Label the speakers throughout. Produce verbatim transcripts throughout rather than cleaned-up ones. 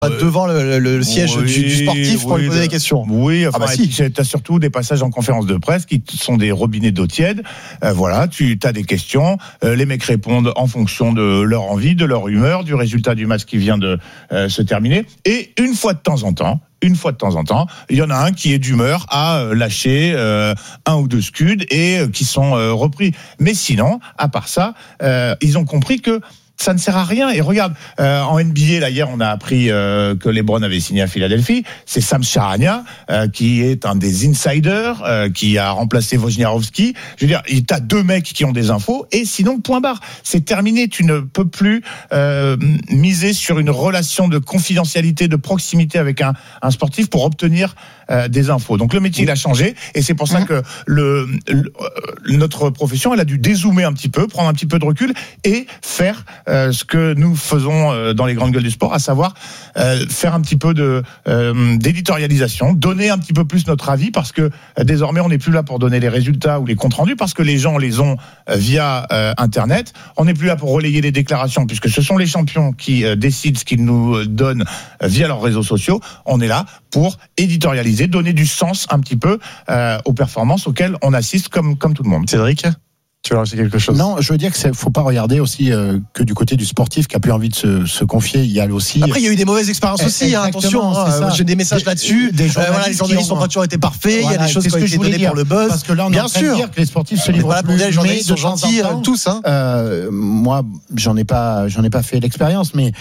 Speaker 1: devant le, le, le siège
Speaker 2: oui,
Speaker 1: du, du sportif pour
Speaker 2: oui,
Speaker 1: lui poser
Speaker 2: de,
Speaker 1: des questions.
Speaker 2: Oui, enfin,
Speaker 1: ah bah si.
Speaker 2: tu as surtout des passages en conférence de presse qui sont des robinets d'eau tiède. Euh, voilà, tu as des questions, euh, les mecs répondent en fonction de leur envie, de leur humeur, du résultat du match qui vient de euh, se terminer. Et une fois de temps en temps, une fois de temps en temps, il y en a un qui est d'humeur à lâcher euh, un ou deux scuds et euh, qui sont euh, repris. Mais sinon, à part ça, euh, ils ont compris que ça ne sert à rien. Et regarde, euh, en N B A, là, hier, on a appris euh, que LeBron avait signé à Philadelphie. C'est Sam Charania, euh, qui est un des insiders, euh, qui a remplacé Wojnarowski. Je veux dire, il t'as deux mecs qui ont des infos, et sinon, point barre. C'est terminé. Tu ne peux plus euh, miser sur une relation de confidentialité, de proximité avec un, un sportif pour obtenir euh, des infos. Donc, le métier, il a changé, et c'est pour ça que le, le, notre profession, elle a dû dézoomer un petit peu, prendre un petit peu de recul, et faire Euh, ce que nous faisons euh, dans les grandes gueules du sport, à savoir euh, faire un petit peu de euh, d'éditorialisation, donner un petit peu plus notre avis, parce que euh, désormais on n'est plus là pour donner les résultats ou les comptes rendus, parce que les gens les ont euh, via euh, Internet. On n'est plus là pour relayer les déclarations, puisque ce sont les champions qui euh, décident ce qu'ils nous donnent euh, via leurs réseaux sociaux. On est là pour éditorialiser, donner du sens un petit peu euh, aux performances auxquelles on assiste comme comme tout le monde.
Speaker 1: Cédric, tu veux rajouter quelque chose?
Speaker 3: Non, je veux dire qu'il ne faut pas regarder aussi euh, que du côté du sportif qui a plus envie de se, se confier. Il y a aussi.
Speaker 1: Après, il y a eu des mauvaises expériences aussi. Hein, attention, hein, j'ai des messages là-dessus. Des, des euh, voilà, les journalistes n'ont pas toujours été parfaits. Voilà, il y a des choses qui ont été données pour le buzz.
Speaker 3: Parce que là, on
Speaker 1: bien
Speaker 3: est en train
Speaker 1: sûr.
Speaker 3: de dire que les sportifs se livrent
Speaker 1: voilà,
Speaker 3: plus.
Speaker 1: Les journalistes sont gentils
Speaker 3: temps,
Speaker 1: tous. Hein.
Speaker 3: Euh, moi, j'en ai pas, j'en ai pas fait l'expérience, mais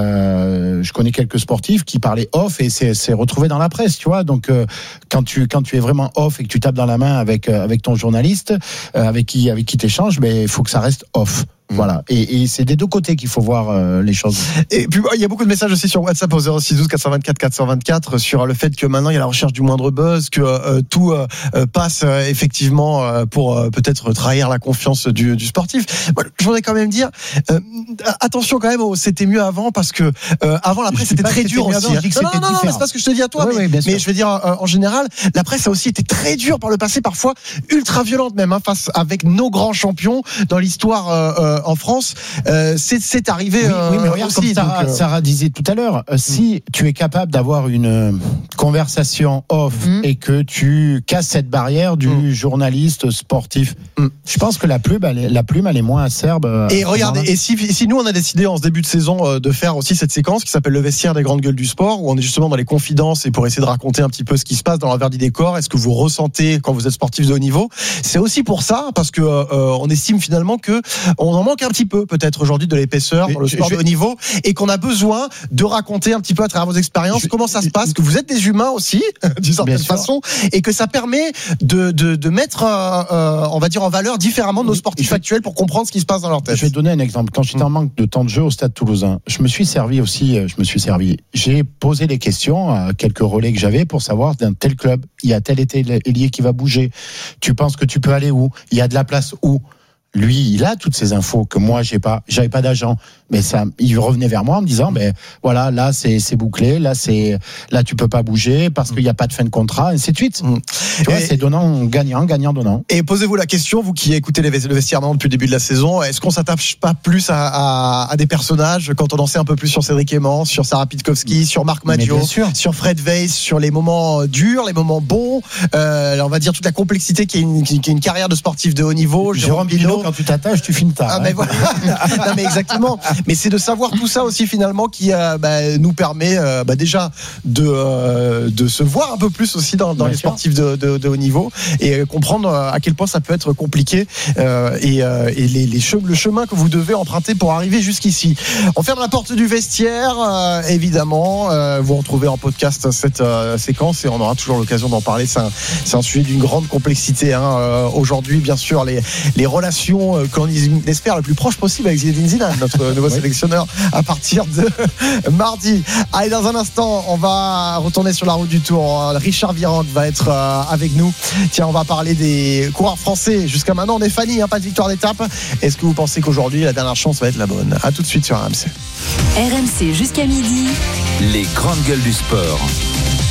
Speaker 3: euh, je connais quelques sportifs qui parlaient off et c'est, c'est retrouvé dans la presse, tu vois. Donc, euh, quand tu quand tu es vraiment off et que tu tapes dans la main avec euh, avec ton journaliste, euh, avec qui avec qui t'échanges, mais il faut que ça reste off. Voilà, et, et c'est des deux côtés qu'il faut voir euh, les choses.
Speaker 1: Et puis il y a beaucoup de messages aussi sur WhatsApp au zéro six douze quatre cent vingt-quatre quatre cent vingt-quatre sur le fait que maintenant il y a la recherche du moindre buzz, que euh, tout euh, passe euh, effectivement euh, pour euh, peut-être trahir la confiance du, du sportif. Bon, je voudrais quand même dire euh, attention quand même, c'était mieux avant, parce que euh, avant la presse c'était très dur aussi. Hein. Non, non, non, non, c'est pas ce que je te dis à toi, oui, mais, oui, mais je veux dire euh, en général, la presse a aussi été très dure par le passé, parfois ultra violente même, hein, face avec nos grands champions dans l'histoire. Euh, en France, euh, c'est, c'est arrivé.
Speaker 3: Oui, oui, mais regarde,
Speaker 1: aussi,
Speaker 3: comme Sarah,
Speaker 1: donc, euh...
Speaker 3: Sarah disait tout à l'heure, euh, si tu es capable d'avoir une conversation off mmh. et que tu casses cette barrière du mmh. journaliste sportif, mmh. je pense que la plume, elle est, la plume, elle est moins acerbe.
Speaker 1: Et regardez, et si, si nous on a décidé en ce début de saison de faire aussi cette séquence qui s'appelle le vestiaire des grandes gueules du sport, où on est justement dans les confidences et pour essayer de raconter un petit peu ce qui se passe dans l'envers du décor, est-ce que vous ressentez quand vous êtes sportif de haut niveau, c'est aussi pour ça, parce que euh, on estime finalement que on en manque un petit peu peut-être aujourd'hui de l'épaisseur dans le sport je, je, de haut niveau, et qu'on a besoin de raconter un petit peu à travers vos expériences je, comment ça se passe, que vous êtes des humains aussi d'une certaine façon, et que ça permet de, de, de mettre euh, on va dire en valeur différemment nos sportifs je, actuels pour comprendre ce qui se passe dans leur tête.
Speaker 3: Je vais donner un exemple. Quand j'étais en manque de temps de jeu au Stade Toulousain, je me suis servi aussi, je me suis servi. J'ai posé des questions à quelques relais que j'avais pour savoir d'un tel club, il y a tel et tel ailier qui va bouger. Tu penses que tu peux aller où? Il y a de la place où? Lui, il a toutes ces infos que moi j'ai pas. J'avais pas d'agent, mais ça, il revenait vers moi en me disant, ben voilà, là c'est c'est bouclé, là c'est là tu peux pas bouger parce qu'il y a pas de fin de contrat, et ainsi de suite. Mmh. Tu vois, et, c'est donnant gagnant, gagnant donnant.
Speaker 1: Et posez-vous la question, vous qui écoutez le vestiaire depuis le début de la saison, est-ce qu'on s'attache pas plus à, à, à des personnages quand on en sait un peu plus sur Cédric Aimant, sur Sarah Pitkowski, sur Marc Maggio, sur Fred Weiss, sur les moments durs, les moments bons, euh, on va dire toute la complexité qui est une, qui est une carrière de sportif de haut niveau.
Speaker 3: Jérôme Pinault, quand tu t'attaches, tu finis tard.
Speaker 1: Ah, mais voilà. Non, mais exactement. Mais c'est de savoir tout ça aussi finalement qui euh, bah, nous permet euh, bah, déjà de euh, de se voir un peu plus aussi dans, dans les sûr. sportifs de, de, de haut niveau, et comprendre à quel point ça peut être compliqué euh, et, euh, et les, les che- le chemin que vous devez emprunter pour arriver jusqu'ici. On ferme la porte du vestiaire, euh, évidemment. Euh, vous retrouvez en podcast cette euh, séquence et on aura toujours l'occasion d'en parler. C'est un, c'est un sujet d'une grande complexité. Hein. Euh, aujourd'hui, bien sûr, les, les relations euh, qu'on espère le plus proche possible avec Zinedine Zidane, notre nouveau oui. sélectionneur, à partir de mardi. Allez, dans un instant, on va retourner sur la route du Tour. Richard Virenque va être euh, avec nous. Tiens, on va parler des coureurs français. Jusqu'à maintenant, on est Fanny, hein, pas de victoire d'étape. Est-ce que vous pensez qu'aujourd'hui, la dernière chance va être la bonne? À tout de suite sur R M C.
Speaker 4: R M C jusqu'à midi.
Speaker 5: Les grandes gueules du sport.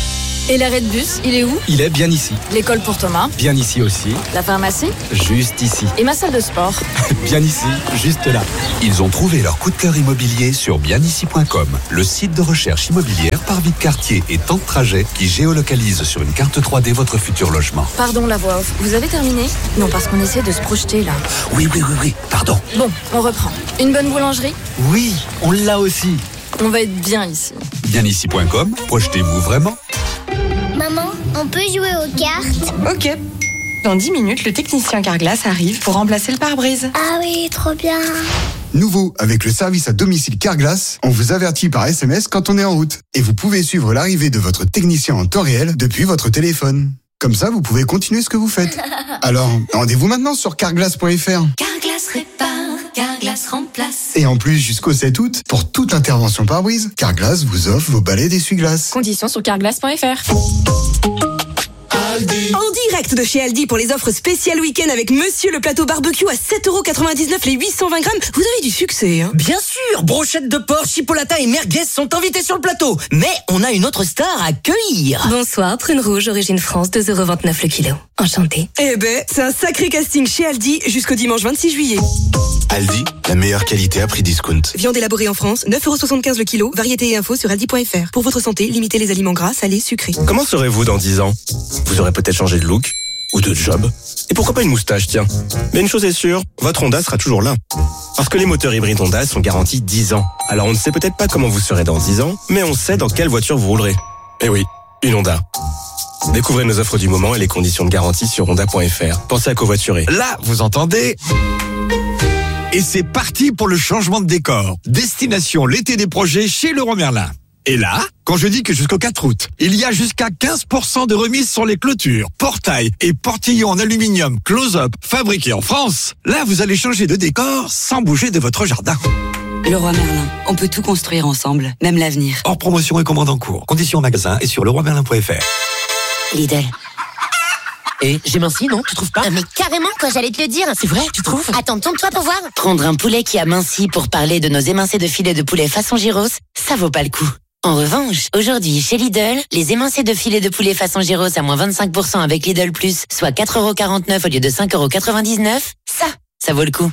Speaker 4: Et l'arrêt de bus, il est où?
Speaker 5: Il est bien ici.
Speaker 4: L'école pour Thomas?
Speaker 5: Bien ici aussi.
Speaker 4: La pharmacie?
Speaker 5: Juste ici.
Speaker 4: Et ma salle de sport?
Speaker 5: Bien ici, juste là.
Speaker 6: Ils ont trouvé leur coup de cœur immobilier sur bien ici point com, le site de recherche immobilière par vie de quartier et temps de trajet qui géolocalise sur une carte trois D votre futur logement.
Speaker 4: Pardon, la voix off. Vous avez terminé? Non, parce qu'on essaie de se projeter là.
Speaker 6: Oui, oui, oui, oui, pardon.
Speaker 4: Bon, on reprend. Une bonne boulangerie?
Speaker 5: Oui, on l'a aussi.
Speaker 4: On va être bien ici.
Speaker 6: bien ici point com, projetez-vous vraiment.
Speaker 7: Maman, on peut jouer aux cartes?
Speaker 8: Ok. Dans dix minutes, le technicien Carglass arrive pour remplacer le pare-brise.
Speaker 7: Ah oui, trop bien.
Speaker 9: Nouveau, avec le service à domicile Carglass, on vous avertit par S M S quand on est en route. Et vous pouvez suivre l'arrivée de votre technicien en temps réel depuis votre téléphone. Comme ça, vous pouvez continuer ce que vous faites. Alors, rendez-vous maintenant sur carglass point f r.
Speaker 10: Carglass répare, Carglass remplace.
Speaker 9: Et en plus, jusqu'au sept août, pour toute intervention pare-brise, Carglass vous offre vos balais d'essuie-glace.
Speaker 4: Conditions sur carglass point f r.
Speaker 11: En direct de chez Aldi pour les offres spéciales week-end avec Monsieur le plateau barbecue à sept euros quatre-vingt-dix-neuf les huit cent vingt grammes. Vous avez du succès, hein?
Speaker 12: Bien sûr, brochettes de porc, chipolata et merguez sont invités sur le plateau. Mais on a une autre star à accueillir.
Speaker 13: Bonsoir, prune rouge, origine France, deux euros vingt-neuf le kilo. Enchantée.
Speaker 11: Eh ben, c'est un sacré casting chez Aldi jusqu'au dimanche vingt-six juillet.
Speaker 14: Aldi, la meilleure qualité à prix discount.
Speaker 11: Viande élaborée en France, neuf euros soixante-quinze le kilo. Variété et infos sur aldi point f r. Pour votre santé, limitez les aliments gras, salés, sucrés.
Speaker 14: Comment serez-vous dans dix ans? Vous aurez peut-être changé de look ou de job. Et pourquoi pas une moustache, tiens. Mais une chose est sûre, votre Honda sera toujours là. Parce que les moteurs hybrides Honda sont garantis dix ans. Alors on ne sait peut-être pas comment vous serez dans dix ans, mais on sait dans quelle voiture vous roulerez. Eh oui, une Honda. Découvrez nos offres du moment et les conditions de garantie sur honda point f r. Pensez à covoiturer.
Speaker 15: Là, vous entendez ? Et c'est parti pour le changement de décor. Destination l'été des projets chez Leroy Merlin. Et là, quand je dis que jusqu'au quatre août, il y a jusqu'à quinze pour cent de remise sur les clôtures, portails et portillons en aluminium close-up fabriqués en France, là vous allez changer de décor sans bouger de votre jardin.
Speaker 16: Leroy Merlin, on peut tout construire ensemble, même l'avenir.
Speaker 15: Hors promotion et commande en cours. Conditions en magasin et sur leroy merlin point f r.
Speaker 12: Lidl. Et j'ai minci, non? Tu trouves pas?
Speaker 17: Mais carrément, quoi, j'allais te le dire.
Speaker 12: C'est vrai, tu trouves?
Speaker 17: Attends, tourne-toi pour voir.
Speaker 12: Prendre un poulet qui a minci pour parler de nos émincés de filet de poulet façon gyros, ça vaut pas le coup. En revanche, aujourd'hui, chez Lidl, les émincés de filet de poulet façon gyros à moins vingt-cinq pour cent avec Lidl Plus, soit quatre euros quarante-neuf au lieu de cinq euros quatre-vingt-dix-neuf, ça, ça vaut le coup.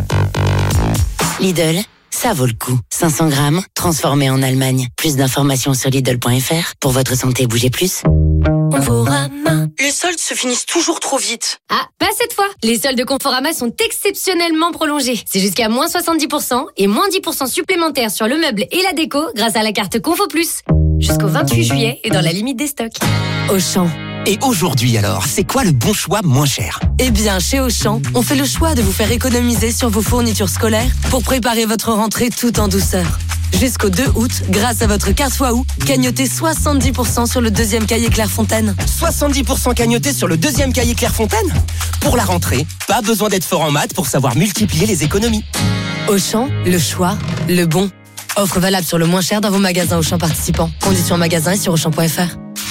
Speaker 12: Lidl, ça vaut le coup. cinq cents grammes, transformé en Allemagne. Plus d'informations sur Lidl point f r. Pour votre santé, bougez plus.
Speaker 11: Conforama. Les soldes se finissent toujours trop vite.
Speaker 13: Ah, pas cette fois. Les soldes de Conforama sont exceptionnellement prolongés. C'est jusqu'à moins soixante-dix pour cent et moins dix pour cent supplémentaires sur le meuble et la déco grâce à la carte Confo Plus. Jusqu'au vingt-huit juillet et dans la limite des stocks.
Speaker 12: Auchan. Et aujourd'hui alors, c'est quoi le bon choix moins cher?
Speaker 11: Eh bien, chez Auchan, on fait le choix de vous faire économiser sur vos fournitures scolaires pour préparer votre rentrée tout en douceur. Jusqu'au deux août, grâce à votre carte Waouh, cagnotez soixante-dix pour cent sur le deuxième cahier Clairefontaine.
Speaker 12: soixante-dix pour cent cagnoté sur le deuxième cahier Clairefontaine? Pour la rentrée, pas besoin d'être fort en maths pour savoir multiplier les économies.
Speaker 11: Auchan, le choix, le bon. Offre valable sur le moins cher dans vos magasins Auchan participants. Conditions en magasin et sur auchan point f r.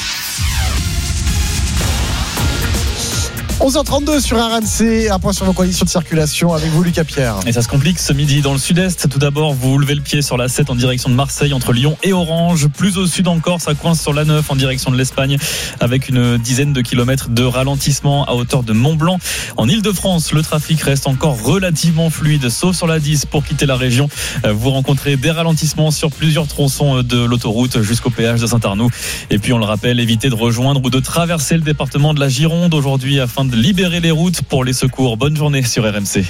Speaker 1: onze heures trente-deux sur R M C, un point sur vos conditions de circulation avec vous Lucas Pierre.
Speaker 18: Et ça se complique ce midi dans le sud-est. Tout d'abord, vous levez le pied sur la sept en direction de Marseille entre Lyon et Orange. Plus au sud encore, ça coince sur la neuf en direction de l'Espagne avec une dizaine de kilomètres de ralentissement à hauteur de Mont-Blanc. En Ile-de-France, le trafic reste encore relativement fluide, sauf sur la dix pour quitter la région. Vous rencontrez des ralentissements sur plusieurs tronçons de l'autoroute jusqu'au péage de Saint-Arnoux. Et puis on le rappelle, évitez de rejoindre ou de traverser le département de la Gironde aujourd'hui afin de libérer les routes pour les secours. Bonne journée sur R M C.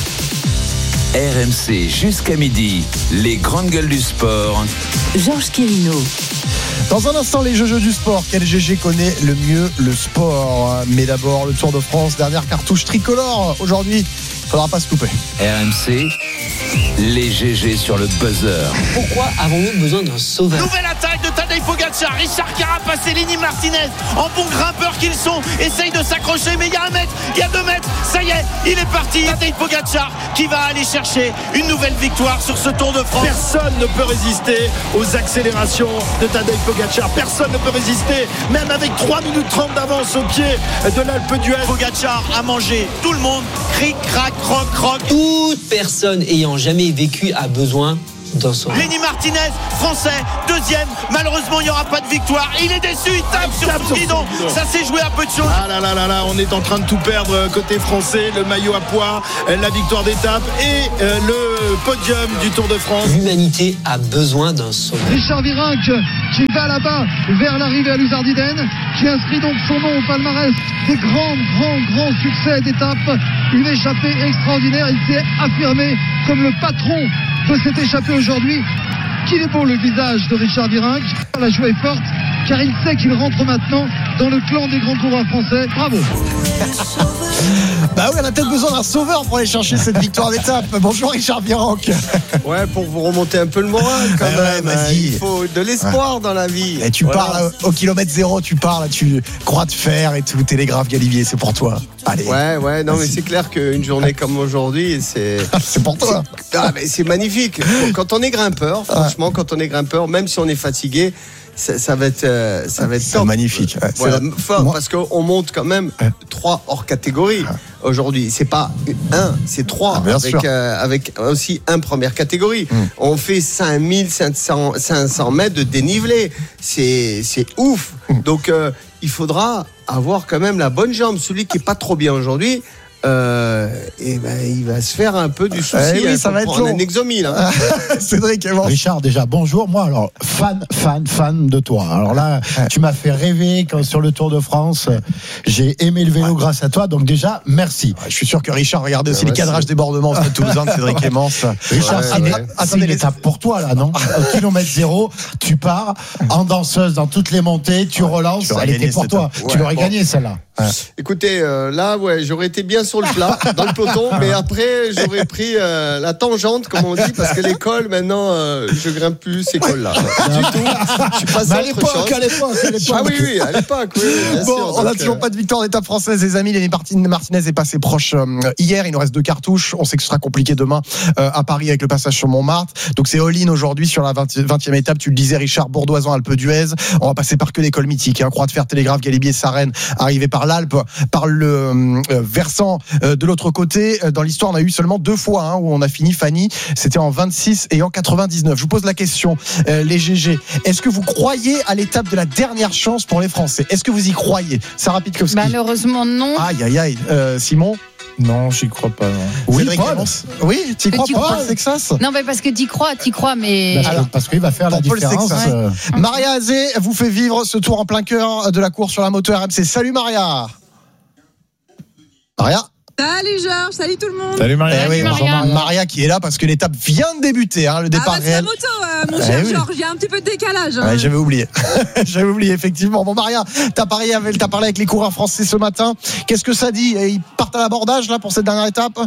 Speaker 6: R M C jusqu'à midi, les grandes gueules du sport.
Speaker 11: Georges Quirino.
Speaker 1: Dans un instant, les jeux du sport. Quel G G connaît le mieux le sport? Mais d'abord, le Tour de France, dernière cartouche tricolore. Aujourd'hui, il ne faudra pas se couper.
Speaker 6: R M C, les G G sur le buzzer.
Speaker 19: Pourquoi avons-nous besoin d'un sauveur?
Speaker 20: Nouvelle attaque de Tadej Pogacar. Richard Carapaz et Lenny Martinez, en bons grimpeurs qu'ils sont, essayent de s'accrocher. Mais il y a un mètre, il y a deux mètres. Ça y est, il est parti. Tadej Pogacar qui va aller chercher une nouvelle victoire sur ce Tour de France.
Speaker 21: Personne ne peut résister aux accélérations de Tadej Pogacar. Personne ne peut résister, même avec trois minutes trente d'avance au pied de l'Alpe d'Huez.
Speaker 20: Pogacar a mangé tout le monde. Cric, crac, croc, croc.
Speaker 19: Toute personne ayant jamais vécu a besoin d'un sauveur.
Speaker 20: Lenny Martinez, français, deuxième. Malheureusement, il n'y aura pas de victoire. Il est déçu, il tape sur son guidon. Ça s'est joué à peu de choses.
Speaker 21: Ah là là là là, on est en train de tout perdre côté français. Le maillot à pois, la victoire d'étape et euh, le podium du Tour de France.
Speaker 19: L'humanité a besoin d'un sauveur.
Speaker 2: Richard Virenque qui va là-bas vers l'arrivée à Luzardiden, qui inscrit donc son nom au palmarès des grands, grands, grands succès d'étape. Une échappée extraordinaire. Il s'est affirmé comme le patron de cette échappée aujourd'hui. Qu'il est beau le visage de Richard Virenque. La joie est forte car il sait qu'il rentre maintenant dans le clan des grands coureurs français. Bravo.
Speaker 1: Bah oui, on a peut-être besoin d'un sauveur pour aller chercher cette victoire d'étape. Bonjour Richard Virenque.
Speaker 22: Ouais, pour vous remonter un peu le moral quand
Speaker 1: ouais,
Speaker 22: même.
Speaker 1: Ouais,
Speaker 22: il faut de l'espoir ouais. dans la vie.
Speaker 1: Et tu voilà. parles au kilomètre zéro, tu parles, tu croix de fer et tout. Télégraphe Galibier, c'est pour toi. Allez.
Speaker 22: Ouais, ouais, non, mais c'est clair qu'une journée comme aujourd'hui, c'est.
Speaker 1: c'est pour toi.
Speaker 22: C'est... Ah, mais c'est magnifique. Quand on est grimpeur, franchement, quand on est grimpeur, même si on est fatigué, Ça, ça va être, euh, ça va être
Speaker 1: c'est magnifique. Ouais,
Speaker 22: voilà,
Speaker 1: c'est
Speaker 22: fort, moi... parce qu'on monte quand même ouais. trois hors catégorie ouais. aujourd'hui. C'est pas un, c'est trois ah, avec, euh, avec aussi un première catégorie. Mm. On fait cinq mille cinq cents mètres de dénivelé. C'est, c'est ouf. Mm. Donc euh, il faudra avoir quand même la bonne jambe. Celui qui est pas trop bien aujourd'hui. Euh, et ben il va se faire un peu du souci.
Speaker 1: Eh oui, hein, ça va être long.
Speaker 22: Un exomile. Hein.
Speaker 3: Cédric, Richard, déjà bonjour. Moi, alors fan, fan, fan de toi. Alors là, ouais. tu m'as fait rêver quand sur le Tour de France. J'ai aimé le vélo ouais. grâce à toi. Donc déjà, merci.
Speaker 1: Ouais, je suis sûr que Richard regardait aussi ouais, les cadrages débordements de Toulousain de Cédric Clémence.
Speaker 3: Richard, ouais, c'est, ouais. c'est une étape pour toi là, non? Au kilomètre zéro, tu pars en danseuse dans toutes les montées, tu ouais, relances. Tu Elle était pour toi. Ouais, tu l'aurais bon. gagné celle-là.
Speaker 22: Ouais. Écoutez, euh, là, ouais, j'aurais été bien sur le plat, dans le peloton, mais après, j'aurais pris euh, la tangente, comme on dit, parce que l'école, maintenant, euh, je grimpe plus ces cols-là. Du tout. Je suis passé à autre chose.
Speaker 3: À l'époque, à l'époque.
Speaker 22: Ah oui, oui, à l'époque, oui. Bien
Speaker 1: bon,
Speaker 22: sûr,
Speaker 1: on n'a
Speaker 22: donc,
Speaker 1: toujours
Speaker 22: euh...
Speaker 1: pas de victoire d'étape française, les amis. Lenny Martinez est passé proche euh, hier. Il nous reste deux cartouches. On sait que ce sera compliqué demain euh, à Paris avec le passage sur Montmartre. Donc c'est all-in aujourd'hui sur la vingtième étape. Tu le disais, Richard, Bourdoisan, Alpe d'Huez. On va passer par que des cols mythiques. Hein. Croix de fer, Télégraphe, Galibier, Sarenne, arrivé par l'Alpe, par le euh, versant euh, de l'autre côté. Dans l'histoire, on a eu seulement deux fois hein, où on a fini, Fanny. C'était en vingt-six et en quatre-vingt-dix-neuf. Je vous pose la question, euh, les G G. Est-ce que vous croyez à l'étape de la dernière chance pour les Français? Est-ce que vous y croyez? Sarah Pitkowski.
Speaker 23: Malheureusement, non.
Speaker 1: Aïe, aïe, aïe. Euh, Simon?
Speaker 3: Non, j'y crois pas. Non.
Speaker 1: Oui, Cédric Oui, t'y crois pas, Paul Sexas?
Speaker 23: Non, mais parce que t'y crois, t'y crois, mais.
Speaker 3: Parce, Alors, parce qu'il va faire la différence.
Speaker 1: Euh... Maria Azé vous fait vivre ce tour en plein cœur de la course sur la moto R M C. Salut Maria. Maria.
Speaker 24: Salut Georges, salut tout le monde.
Speaker 1: Salut Maria. Eh oui,
Speaker 23: Maria.
Speaker 1: Maria. Maria qui est là parce que l'étape vient de débuter, hein, le départ
Speaker 24: ah bah,
Speaker 1: réel.
Speaker 24: C'est la moto, euh, mon cher
Speaker 1: eh
Speaker 24: Georges,
Speaker 1: oui.
Speaker 24: il y a un petit peu de décalage. Hein.
Speaker 1: Ouais, j'avais oublié. j'avais oublié, effectivement. Bon, Maria, t'as parlé, avec, t'as parlé avec les coureurs français ce matin. Qu'est-ce que ça dit? Ils partent à l'abordage, là, pour cette dernière étape?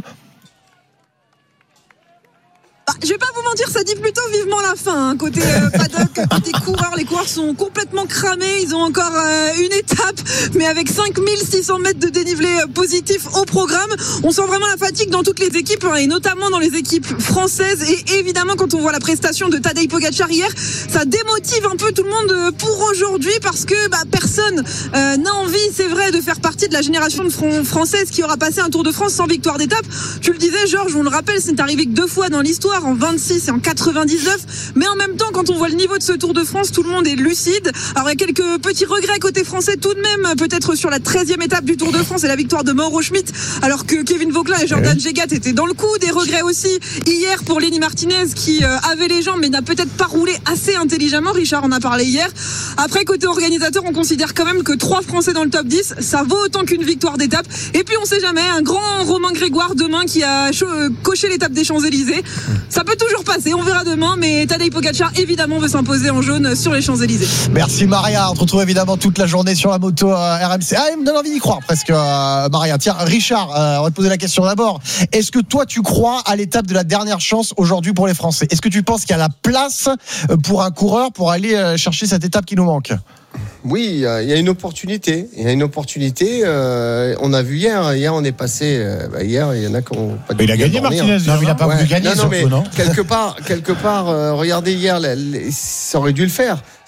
Speaker 24: Bah, je vais pas vous mentir, ça dit plutôt vivement la fin. Hein. Côté euh, paddock, côté coureurs, les coureurs sont complètement cramés. Ils ont encore euh, une étape, mais avec cinq mille six cents mètres de dénivelé euh, positif au programme. On sent vraiment la fatigue dans toutes les équipes, hein, et notamment dans les équipes françaises. Et évidemment, quand on voit la prestation de Tadej Pogačar hier, ça démotive un peu tout le monde pour aujourd'hui, parce que bah, personne euh, n'a envie, c'est vrai, de faire partie de la génération de fr- française qui aura passé un Tour de France sans victoire d'étape. Tu le disais, Georges, on le rappelle, c'est arrivé que deux fois dans l'histoire, en vingt-six et en quatre-vingt-dix-neuf, mais en même temps, quand on voit le niveau de ce Tour de France, tout le monde est lucide. Alors il y a quelques petits regrets côté français tout de même, peut-être sur la treizième étape du Tour de France et la victoire de Mauro Schmitt, alors que Kevin Vauquelin et Jordan oui. Jegat étaient dans le coup. Des regrets aussi hier pour Lenny Martinez qui euh, avait les jambes mais n'a peut-être pas roulé assez intelligemment. Richard en a parlé hier. Après, côté organisateur, on considère quand même que trois Français dans le top dix, ça vaut autant qu'une victoire d'étape. Et puis on sait jamais, un grand Romain Grégoire demain qui a cho- coché l'étape des Champs-Élysées. Ça peut toujours passer, on verra demain, mais Tadej Pogačar évidemment veut s'imposer en jaune sur les Champs-Élysées.
Speaker 1: Merci Maria, on te retrouve évidemment toute la journée sur la moto euh, R M C. Ah, il me donne envie d'y croire presque, euh, Maria. Tiens, Richard, euh, on va te poser la question d'abord. Est-ce que toi tu crois à l'étape de la dernière chance aujourd'hui pour les Français? Est-ce que tu penses qu'il y a la place pour un coureur pour aller euh, chercher cette étape qui nous manque?
Speaker 22: Oui, il y a une opportunité. Il y a une opportunité. Euh, on a vu hier. Hier, on est passé. Euh, bah hier, il y en a qui ont pas.
Speaker 3: Il a gagné Martinez. Non, il n'a pas ouais. voulu gagner.
Speaker 22: Non, non,
Speaker 3: surtout,
Speaker 22: mais
Speaker 3: non
Speaker 22: quelque part, quelque part. Euh, regardez hier, les, les, ça aurait dû le faire.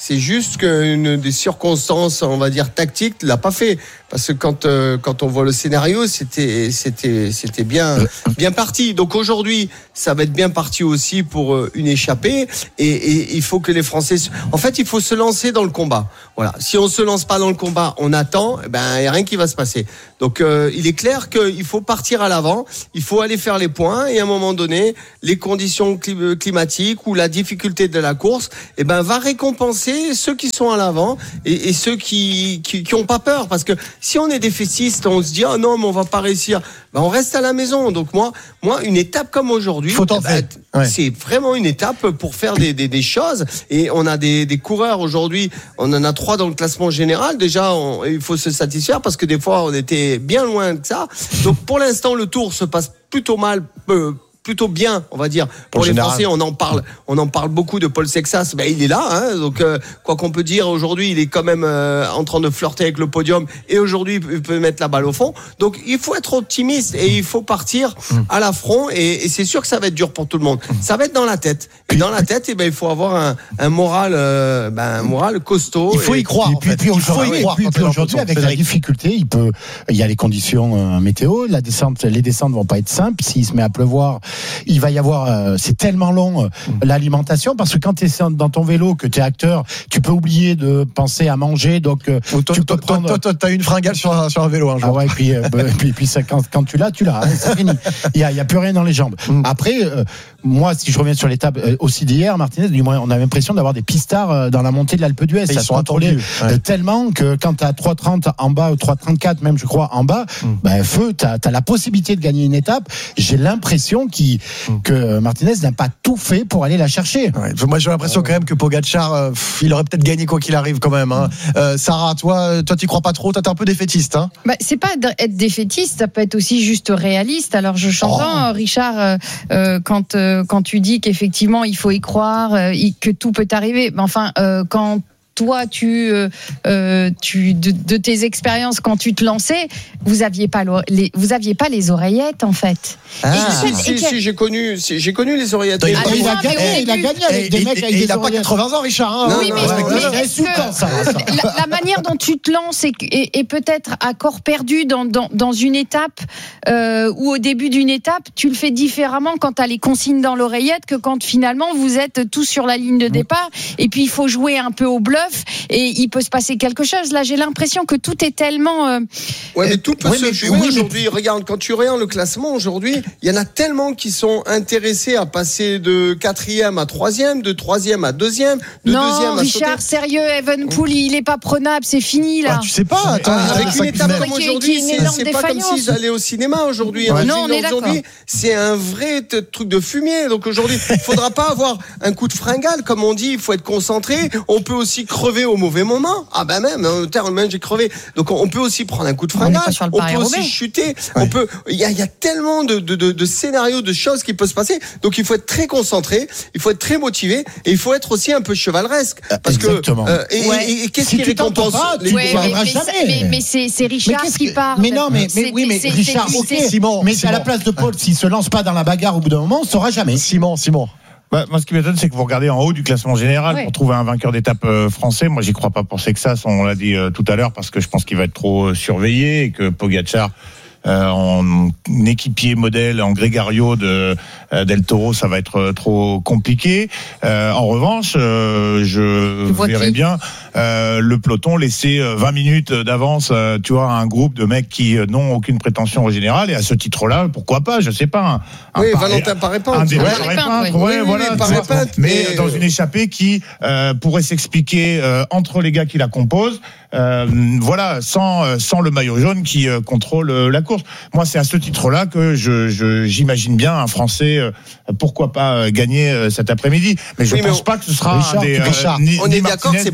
Speaker 22: C'est juste qu'une des circonstances, on va dire tactiques, l'a pas fait. Parce que quand euh, quand on voit le scénario, c'était c'était c'était bien bien parti. Donc aujourd'hui, ça va être bien parti aussi pour euh, une échappée. Et, et il faut que les Français, en fait, il faut se lancer dans le combat. Voilà. Si on se lance pas dans le combat, on attend. Eh ben, il y a rien qui va se passer. Donc euh, il est clair qu'il faut partir à l'avant. Il faut aller faire les points. Et à un moment donné, les conditions climatiques ou la difficulté de la course, eh ben, va récompenser ceux qui sont à l'avant et, et ceux qui, qui qui ont pas peur, parce que si on est défaitiste, on se dit ah oh non mais on va pas réussir, ben on reste à la maison. Donc moi, moi une étape comme aujourd'hui,
Speaker 1: faut tenter.
Speaker 22: Ben,
Speaker 1: ouais.
Speaker 22: c'est vraiment une étape pour faire des, des, des choses. Et on a des, des coureurs aujourd'hui, on en a trois dans le classement général. Déjà, on, il faut se satisfaire parce que des fois on était bien loin de ça. Donc pour l'instant, le Tour se passe plutôt mal. Peu, plutôt bien, on va dire, pour les Français. On en parle, on en parle beaucoup de Paul Sexas. Ben il est là, hein, donc euh, quoi qu'on peut dire aujourd'hui, il est quand même euh, en train de flirter avec le podium. Et aujourd'hui, il peut mettre la balle au fond. Donc il faut être optimiste et il faut partir à l'affront. Et, et c'est sûr que ça va être dur pour tout le monde. Ça va être dans la tête. Et dans la tête, et ben il faut avoir un, un moral, euh, ben un moral costaud.
Speaker 1: Il faut y croire.
Speaker 3: Et puis,
Speaker 1: en fait.
Speaker 3: puis,
Speaker 1: il faut y croire.
Speaker 3: Puis, puis aujourd'hui, avec la difficulté, il peut, il y a les conditions euh, météo, la descente, les descentes vont pas être simples. S'il se met à pleuvoir, il va y avoir c'est tellement long l'alimentation, parce que quand tu es dans ton vélo, que tu es acteur, tu peux oublier de penser à manger, donc
Speaker 1: oh, toi, tu peux toi, prendre... toi, toi, as une fringale sur un, sur un vélo un jour.
Speaker 3: Ah ouais, et puis, euh, puis, puis ça, quand, quand tu l'as, tu l'as, hein, c'est fini. Il y a, il y a plus rien dans les jambes. Mm. Après, euh, moi, si je reviens sur l'étape euh, aussi d'hier, Martinez, du moins, on a l'impression d'avoir des pistards euh, dans la montée de l'Alpe d'Huez. Ça
Speaker 1: se contrôlait
Speaker 3: ouais. tellement que quand tu as trois trente en bas ou trois trente-quatre même, je crois, en bas, mm. ben, feu, tu as la possibilité de gagner une étape. J'ai l'impression qu'il, mm. que Martinez n'a pas tout fait pour aller la chercher.
Speaker 1: Ouais, moi j'ai l'impression euh... quand même que Pogacar euh, pff, il aurait peut-être gagné quoi qu'il arrive quand même. Hein. Euh, Sarah, toi, toi tu crois pas trop, toi t'es un peu défaitiste. Hein.
Speaker 23: Bah, c'est pas être défaitiste, ça peut être aussi juste réaliste. Alors je j'entends oh. Richard euh, quand euh, quand tu dis qu'effectivement il faut y croire, euh, que tout peut arriver. Mais enfin euh, quand toi, tu, euh, tu de, de tes expériences quand tu te lançais, vous aviez pas les, vous aviez pas les oreillettes en fait.
Speaker 22: Ah, si, si, si, j'ai connu, si, j'ai connu les oreillettes.
Speaker 3: Il, ah, il, a, gagné, il a gagné avec et, des et, mecs et, avec et des il a oreillettes.
Speaker 1: Pas quatre-vingts ans, Richard. Hein,
Speaker 23: oui, mais, mais, mais est-ce que ça, ça. La, la manière dont tu te lances est, est, est peut-être à corps perdu dans, dans, dans une étape euh, ou au début d'une étape, tu le fais différemment quand tu as les consignes dans l'oreillette que quand finalement vous êtes tous sur la ligne de départ. Et puis il faut jouer un peu au bluff. Et il peut se passer quelque chose. Là, j'ai l'impression que tout est tellement. Euh,
Speaker 22: ouais, mais tout peut
Speaker 23: ouais,
Speaker 22: se
Speaker 23: mais,
Speaker 22: jouer
Speaker 23: oui,
Speaker 22: aujourd'hui. Mais... Regarde, quand tu regardes le classement aujourd'hui, il y en a tellement qui sont intéressés à passer de quatrième à troisième, de troisième à deuxième, de
Speaker 23: non,
Speaker 22: deuxième à
Speaker 23: Richard,
Speaker 22: sauter.
Speaker 23: sérieux, Evenepoel, il est pas prenable, c'est fini là.
Speaker 1: Ah, tu sais pas. Attends,
Speaker 22: ah, avec une étape comme aujourd'hui, c'est, c'est pas comme s'ils allaient au cinéma aujourd'hui.
Speaker 23: Ouais. Non, on est
Speaker 22: aujourd'hui, c'est un vrai t- truc de fumier. Donc aujourd'hui, il faudra pas avoir un coup de fringale, comme on dit. Il faut être concentré. On peut aussi crever au mauvais moment. Ah ben même, au terme, même j'ai crevé. Donc on peut aussi prendre un coup de fringale. On, on peut aussi chuter. Ouais. On peut. Il y a, il y a tellement de, de, de, de scénarios, de choses qui peuvent se passer. Donc il faut être très concentré. Il faut être très motivé et il faut être aussi un peu chevaleresque. Parce
Speaker 3: Exactement.
Speaker 22: que euh, et, ouais. et, et qu'est-ce si qui récompense les
Speaker 23: ouais, mais, mais, jamais. Mais, mais c'est, c'est Richard qui parle.
Speaker 3: Mais non, mais, mais oui, mais c'est, Richard, c'est, okay. Simon, mais Simon. À la place de Paul, s'il se lance pas dans la bagarre au bout d'un moment, on saura jamais.
Speaker 1: Simon, Simon.
Speaker 5: Bah, moi, ce qui m'étonne, c'est que vous regardez en haut du classement général ouais. pour trouver un vainqueur d'étape euh, français. Moi, j'y crois pas pour Sexas, on l'a dit euh, tout à l'heure, parce que je pense qu'il va être trop euh, surveillé et que Pogacar, euh, en équipier modèle, en Grégario de euh, Del Toro, ça va être euh, trop compliqué. Euh, en revanche, euh, je verrais qui bien euh, le peloton laisser euh, vingt minutes d'avance, euh, tu vois, à un groupe de mecs qui euh, n'ont aucune prétention au général. Et à ce titre-là, pourquoi pas, je sais pas. Un,
Speaker 22: oui,
Speaker 5: un
Speaker 22: Valentin Paré-Pinte.
Speaker 5: Un des ouais, Paré-Pinte, ouais, oui, oui, voilà.
Speaker 22: Oui,
Speaker 5: mais euh, dans une échappée qui euh, pourrait s'expliquer euh, entre les gars qui la composent. Euh, voilà, sans euh, sans le maillot jaune qui euh, contrôle euh, la course. Moi, c'est à ce titre-là que je, je j'imagine bien un Français, euh, pourquoi pas euh, gagner euh, cet après-midi. Mais je oui, pense mais on... pas que ce sera
Speaker 22: Richard,
Speaker 5: des. Euh,
Speaker 22: Richard,
Speaker 5: ni,
Speaker 22: on
Speaker 5: ni
Speaker 22: est
Speaker 5: Martinez,
Speaker 22: d'accord, c'est possible.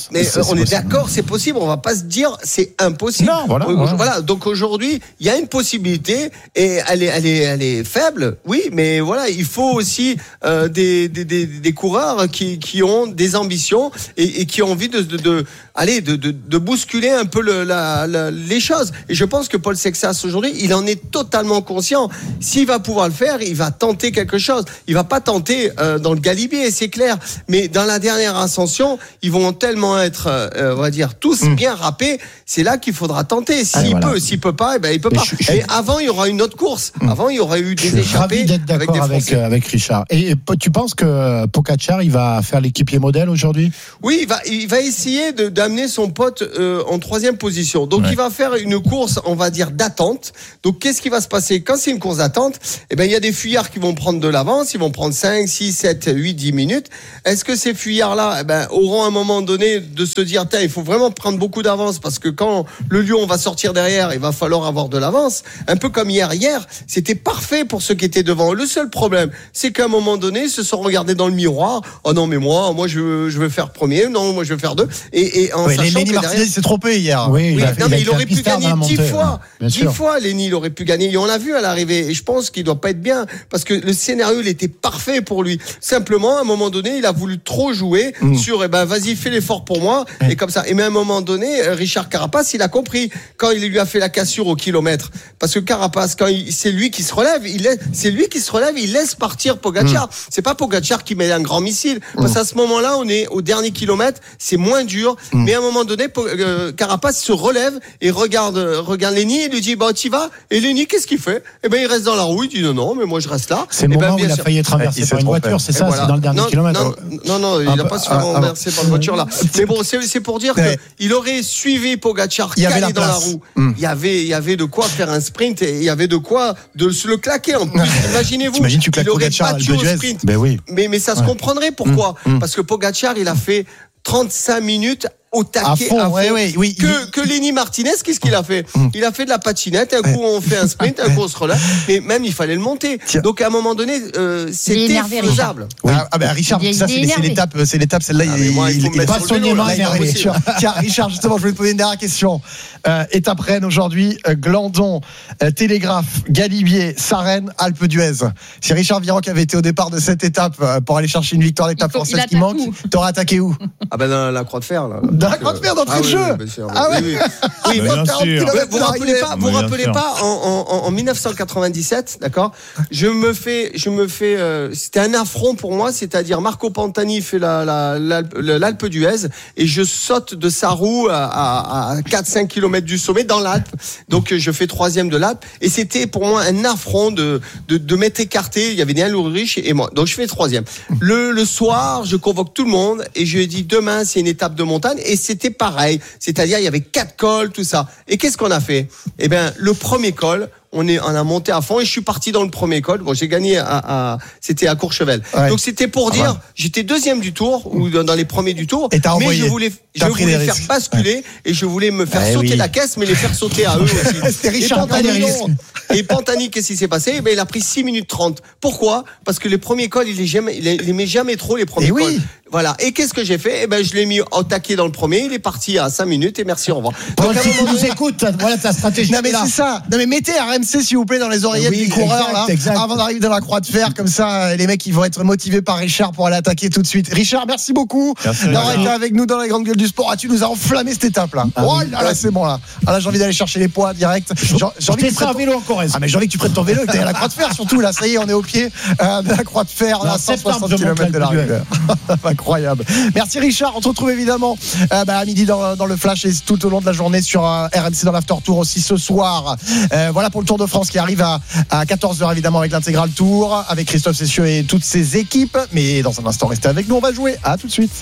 Speaker 22: pense, mais
Speaker 3: ça,
Speaker 22: on est
Speaker 3: possible.
Speaker 22: d'accord, c'est possible. On va pas se dire c'est impossible.
Speaker 3: Non, voilà,
Speaker 22: Euh,
Speaker 3: voilà.
Speaker 22: voilà. Donc aujourd'hui, il y a une possibilité et elle est, elle est, elle est faible. Oui, mais voilà, il faut aussi euh, des, des, des, des coureurs qui, qui ont des ambitions et, et qui ont envie de, de, de aller de, de, de bousculer un peu le, la, la, les choses. Et je pense que Paul Sexas aujourd'hui, il en est totalement conscient. S'il va pouvoir le faire, il va tenter quelque chose. Il va pas tenter euh, dans le Galibier, c'est clair. Mais dans la dernière ascension, ils vont tellement être, euh, on va dire, tous mmh. bien râpés. C'est là qu'il faudra tenter. S'il
Speaker 3: ah, voilà.
Speaker 22: peut, s'il peut pas, eh ben il peut
Speaker 3: Et
Speaker 22: pas.
Speaker 3: je, je,
Speaker 22: et avant, il y aura une autre course. Mmh. Avant, il y aurait eu des
Speaker 3: je suis
Speaker 22: échappées.
Speaker 3: Ravi d'être d'accord avec, avec, euh, avec Richard. Et, et tu penses que Pogačar, il va faire l'équipier modèle aujourd'hui?
Speaker 22: Oui, il va, il va essayer de, d'amener son pote euh, en troisième position. Donc, ouais. il va faire une course, on va dire, d'attente. Donc, qu'est-ce qui va se passer? Quand c'est une course d'attente, eh ben, il y a des fuyards qui vont prendre de l'avance. Ils vont prendre cinq, six, sept, huit, dix minutes. Est-ce que ces fuyards-là, eh ben, auront à un moment donné de se dire, tiens, il faut vraiment prendre beaucoup d'avance parce que quand le lion va sortir derrière, il va falloir avoir de l'avance. Un peu comme hier. Hier, c'était parfait pour ceux qui étaient devant. Le seul problème, c'est qu'à un moment donné, ils se sont regardés dans le miroir. Oh non, mais moi, moi, je veux, je veux faire premier. Non, moi, je veux faire deux. Et, et en
Speaker 1: ouais,
Speaker 22: sachant
Speaker 1: Lenny
Speaker 22: que
Speaker 1: Martinez
Speaker 22: derrière...
Speaker 1: s'est trompé hier.
Speaker 22: Oui, oui
Speaker 1: il, a,
Speaker 22: non,
Speaker 1: il,
Speaker 22: mais
Speaker 1: a
Speaker 22: il aurait pu gagner dix fois. Dix fois, Lenny, il aurait pu gagner. Et on l'a vu à l'arrivée. Et je pense qu'il doit pas être bien parce que le scénario, il était parfait pour lui. Simplement, à un moment donné, il a voulu trop jouer mmh. sur, eh ben, vas-y, fais l'effort pour moi. Mmh. Et comme ça. Et mais à un moment donné, Richard Carapace, il a compris quand il lui a fait la cassure au kilomètre. Parce que Carapace, quand il, c'est lui qui se relève, il laisse, c'est lui qui se relève, il laisse partir Pogačar. Mmh. C'est pas Pogačar qui met un grand missile. Parce mmh. qu'à ce moment-là, on est au dernier kilomètre, c'est moins dur. Mmh. Mais à un moment donné, euh, Carapace se relève et regarde, regarde Lenny et lui dit, bah, t'y vas. Et Lenny, qu'est-ce qu'il fait? Eh ben, il reste dans la roue, il dit, non, non, mais moi, je reste là.
Speaker 3: C'est le
Speaker 22: et
Speaker 3: moment
Speaker 22: ben,
Speaker 3: où il a failli être renversé par une voiture, c'est ça, voilà. C'est dans le dernier
Speaker 22: non,
Speaker 3: kilomètre.
Speaker 22: Non, non, non, il n'a pas se fait renverser par une voiture là. Mais bon, c'est, c'est pour dire ouais. qu'il aurait suivi Pogačar calé dans la roue. Mmh. Il y avait, il y avait de quoi faire un sprint et il y avait de quoi de se le claquer en plus. Imaginez-vous.
Speaker 1: T'imagines, tu claques
Speaker 22: il aurait
Speaker 1: Pogačar
Speaker 22: battu au sprint.
Speaker 1: Ben oui.
Speaker 22: Mais, mais ça se ouais. comprendrait. Pourquoi? Mmh. Parce que Pogačar, il a fait trente-cinq minutes au taquet, à fond, à fond.
Speaker 1: Ouais, ouais, oui,
Speaker 22: que,
Speaker 1: il...
Speaker 22: que Lenny Martinez, qu'est-ce qu'il a fait? mm. Il a fait de la patinette, un coup on fait un sprint, un coup on se relève, mais même il fallait le monter. Tiens. Donc à un moment donné, euh, c'était faisable.
Speaker 1: Oui. Ah, ah ben Richard, ça c'est, c'est l'étape, c'est l'étape, celle-là, ah, il,
Speaker 22: moi, il, il, il, il
Speaker 1: passe son élan énervé. Tiens, Richard, justement, je vais te poser une dernière question. Euh, étape Rennes aujourd'hui, euh, Glandon, euh, Télégraphe, Galibier, Sarenne, Alpe d'Huez. Si Richard Virenque avait été au départ de cette étape euh, pour aller chercher une victoire d'étape française qui manque, t'aurais attaqué où?
Speaker 22: Ah ben dans la Croix de Fer là.
Speaker 1: Dans la Croix de Fer, d'entrée de jeu. Ah ouais. Oui, oui.
Speaker 22: oui, vous vous rappelez pas, vous rappelez pas en, en, en dix-neuf cent quatre-vingt-dix-sept, d'accord? Je me fais, je me fais, euh, c'était un affront pour moi, c'est-à-dire Marco Pantani fait la, la, l'Alpe, l'Alpe d'Huez et je saute de sa roue à, à, à quatre cinq kilomètres du sommet dans l'Alpe. Donc je fais troisième de l'Alpe et c'était pour moi un affront de, de, de m'être écarté. Il y avait Néal Ulrich et moi. Donc je fais troisième. Le, le soir, je convoque tout le monde et je lui ai dit demain c'est une étape de montagne et c'était pareil. C'est-à-dire, il y avait quatre cols, tout ça. Et qu'est-ce qu'on a fait? Eh bien, le premier col, on est, on a monté à fond et je suis parti dans le premier col. Bon, j'ai gagné à, à c'était à Courchevel. Ouais. Donc, c'était pour dire, ah ouais. j'étais deuxième du tour, ou dans les premiers du tour.
Speaker 1: Et t'as
Speaker 22: mais
Speaker 1: envoyé.
Speaker 22: je voulais, je voulais faire basculer ouais. et je voulais me faire ah sauter oui. la caisse, mais les faire sauter à eux aussi.
Speaker 1: C'était Richard
Speaker 22: et Pantani, et Pantani, qu'est-ce qui s'est passé? Eh ben, il a pris six minutes trente. Pourquoi? Parce que les premiers cols, il les jamais, il les met jamais trop, les premiers
Speaker 1: et
Speaker 22: cols.
Speaker 1: Oui.
Speaker 22: Voilà. Et qu'est-ce que j'ai fait? Eh ben, je l'ai mis au taquet dans le premier. Il est parti à cinq minutes et merci, au revoir.
Speaker 3: Donc, si tu nous écoutes, voilà ta stratégie.
Speaker 1: Non, mais c'est ça. Non, mais mettez R M C, s'il vous plaît, dans les oreillettes oui, des coureurs, exact, là. Exact. Avant d'arriver dans la Croix de Fer. Comme ça, les mecs, ils vont être motivés par Richard pour aller attaquer tout de suite. Richard, merci beaucoup d'avoir été avec nous dans la grande gueule du sport. Ah, tu nous as enflammé cette étape-là. Ah, oh là là, c'est bon, là. Ah, là, j'ai envie d'aller chercher les poids direct. J'ai, j'ai envie que tu prennes ton vélo encore. Ah, mais j'ai envie que tu prennes ton vélo et que tu ailles à la Croix de Fer, surtout, là. Ça y est, on est au pied euh, de la Croix de Fer, à cent soixante kilomètres de l'arrivée. Incroyable. Merci Richard, on te retrouve évidemment euh, bah, à midi dans, dans le Flash et tout au long de la journée sur euh, R M C dans l'After Tour aussi ce soir. Euh, voilà pour le Tour de France qui arrive à, à quatorze heures évidemment avec l'intégral Tour, avec Christophe Cessieux et toutes ses équipes. Mais dans un instant, restez avec nous, on va jouer. À tout de suite.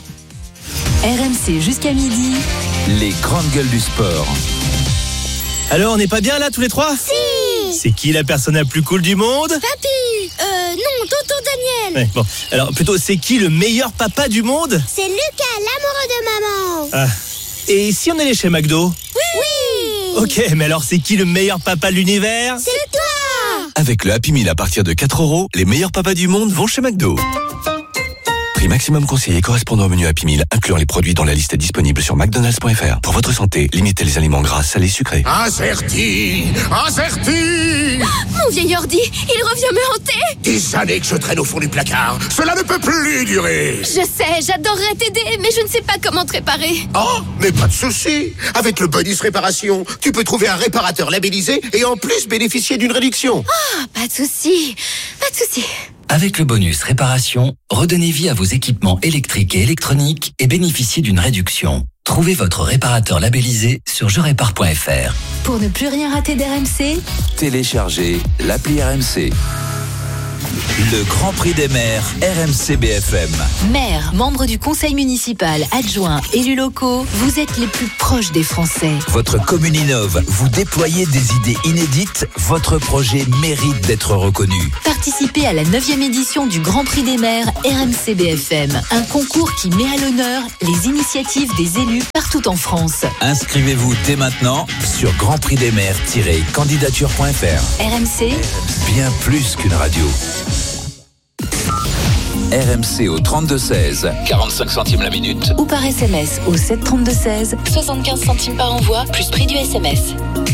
Speaker 4: R M C jusqu'à midi.
Speaker 7: Les grandes gueules du sport.
Speaker 14: Alors, on n'est pas bien là tous les trois?
Speaker 17: Si.
Speaker 14: C'est qui la personne la plus cool du monde?
Speaker 17: Papy. Euh, non, tonton Daniel.
Speaker 14: Ouais, bon, alors plutôt, c'est qui le meilleur papa du monde?
Speaker 17: C'est Lucas, l'amoureux de maman.
Speaker 14: Ah. Et si on allait chez McDo?
Speaker 17: Oui. Oui.
Speaker 14: Ok, mais alors c'est qui le meilleur papa de l'univers?
Speaker 17: C'est toi.
Speaker 6: Avec le Happy Meal à partir de quatre euros, les meilleurs papas du monde vont chez McDo. Prix maximum conseillé correspondant au menu Happy Meal, incluant les produits dont la liste est disponible sur mcdonalds point f r. Pour votre santé, limitez les aliments gras, salés, sucrés.
Speaker 8: Acerti, Acerti.
Speaker 17: Mon vieil ordi, il revient me hanter.
Speaker 8: Des années que je traîne au fond du placard. Cela ne peut plus durer.
Speaker 17: Je sais, j'adorerais t'aider, mais je ne sais pas comment te réparer.
Speaker 8: Oh, mais pas de souci. Avec le bonus réparation, tu peux trouver un réparateur labellisé et en plus bénéficier d'une réduction.
Speaker 17: Ah, pas de souci, pas de souci.
Speaker 9: Avec le bonus réparation, redonnez vie à vos équipements électriques et électroniques et bénéficiez d'une réduction. Trouvez votre réparateur labellisé sur je répare point f r.
Speaker 4: Pour ne plus rien rater d'R M C,
Speaker 7: Téléchargez l'appli R M C. Le Grand Prix des maires R M C B F M.
Speaker 4: maire, membre du conseil municipal, adjoint, élus locaux, vous êtes les plus proches des Français.
Speaker 7: Votre commune innove, vous déployez des idées inédites, votre projet mérite d'être reconnu.
Speaker 4: Participez à la neuvième édition du Grand Prix des maires R M C B F M, un concours qui met à l'honneur les initiatives des élus partout en France.
Speaker 7: Inscrivez-vous dès maintenant sur grand prix des maires tiret candidature point f r.
Speaker 4: R M C,
Speaker 7: Bien plus qu'une radio. R M C au trente-deux seize, quarante-cinq centimes la minute.
Speaker 4: ou par S M S au sept trente-deux seize, soixante-quinze centimes par envoi, plus prix du S M S.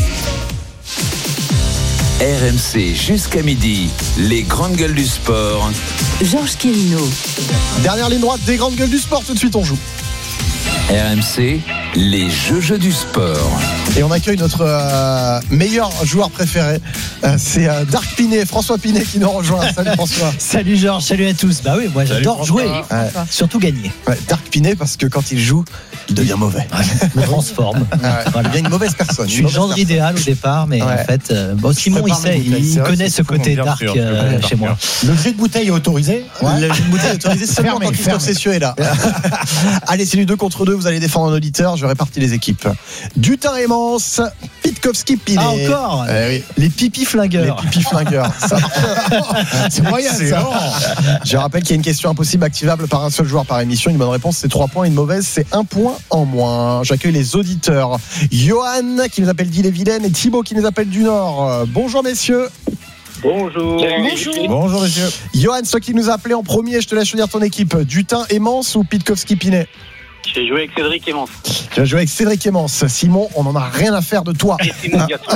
Speaker 7: R M C jusqu'à midi, les grandes gueules du sport.
Speaker 4: Georges Quirino.
Speaker 1: Dernière ligne droite des grandes gueules du sport, tout de suite on joue.
Speaker 7: R M C, les jeux jeux du sport.
Speaker 1: Et on accueille notre euh, meilleur joueur préféré. Euh, c'est euh, Dark Pinet, François Pinet qui nous rejoint. Salut François.
Speaker 10: Salut Georges, salut à tous. Bah oui, moi
Speaker 1: Salut
Speaker 10: j'adore
Speaker 1: François.
Speaker 10: jouer,
Speaker 1: Ouais.
Speaker 10: surtout gagner.
Speaker 1: Ouais, Dark Pinet parce que quand il joue, il devient mauvais.
Speaker 10: Je me transforme.
Speaker 1: Ouais, il devient une mauvaise personne.
Speaker 10: Je suis le genre idéal au départ, mais
Speaker 1: Ouais.
Speaker 10: en fait, euh, bon, Simon il
Speaker 3: prépare
Speaker 10: sait,
Speaker 3: mes bouteilles,
Speaker 10: il
Speaker 3: c'est vrai,
Speaker 10: connaît
Speaker 3: c'est
Speaker 10: ce
Speaker 3: fou,
Speaker 10: côté
Speaker 3: bien
Speaker 10: dark
Speaker 3: sûr,
Speaker 10: euh,
Speaker 3: bien
Speaker 10: chez moi.
Speaker 3: Le jet de bouteille est autorisé.
Speaker 1: Ouais. Le bouteille est autorisé seulement
Speaker 3: Fermé,
Speaker 1: quand Christophe
Speaker 3: fermé.
Speaker 1: Cessieux est là. Allez, c'est du deux contre deux. Vous allez défendre un auditeur. Je répartis les équipes. Dutin et Mans, Pitkowski, Pinet.
Speaker 10: Ah encore
Speaker 1: Eh oui.
Speaker 10: Les pipi
Speaker 1: Les
Speaker 10: flingueurs.
Speaker 1: pipis flingueurs. Ça marche.
Speaker 3: C'est moyen,
Speaker 1: C'est
Speaker 3: ça.
Speaker 1: bon. Je rappelle qu'il y a une question impossible activable par un seul joueur par émission. Une bonne réponse, c'est trois points. Une mauvaise, c'est un point en moins. J'accueille les auditeurs. Johan, qui nous appelle d'Ille-et-Vilaine, et Thibaut, qui nous appelle du Nord. Euh, Bonjour, messieurs.
Speaker 16: Bonjour.
Speaker 1: Bonjour.
Speaker 5: Bonjour, messieurs.
Speaker 1: Johan, toi qui nous as appelé en premier, je te laisse choisir ton équipe. Dutin et Mans ou Pitkowski, Pinet?
Speaker 16: J'ai joué avec Cédric Emmons.
Speaker 1: Tu vas jouer avec Cédric Emmons. Simon, on n'en a rien à faire de toi.
Speaker 16: Et Simon Biato.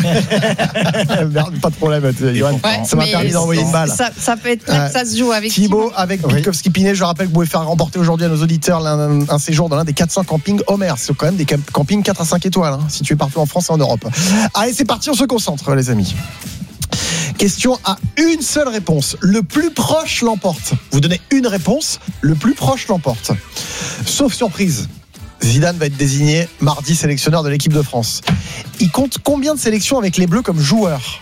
Speaker 1: Merde, pas de problème, Johan.
Speaker 23: Ouais,
Speaker 1: ça m'a
Speaker 23: mais
Speaker 1: permis d'envoyer une balle.
Speaker 23: Ça, ça peut être là que ça se joue avec
Speaker 1: Thibaut
Speaker 23: Simon.
Speaker 1: avec Pitkowski Pinet. Je rappelle que vous pouvez faire remporter aujourd'hui à nos auditeurs l'un- un séjour dans l'un des quatre cents campings Homer. C'est quand même des camp- campings quatre à cinq étoiles, hein, situés partout en France et en Europe. Allez, c'est parti, on se concentre, les amis. Question à une seule réponse. Le plus proche l'emporte. Vous donnez une réponse, le plus proche l'emporte. Sauf surprise, Zidane va être désigné mardi sélectionneur de l'équipe de France. Il compte combien de sélections avec les Bleus comme joueur?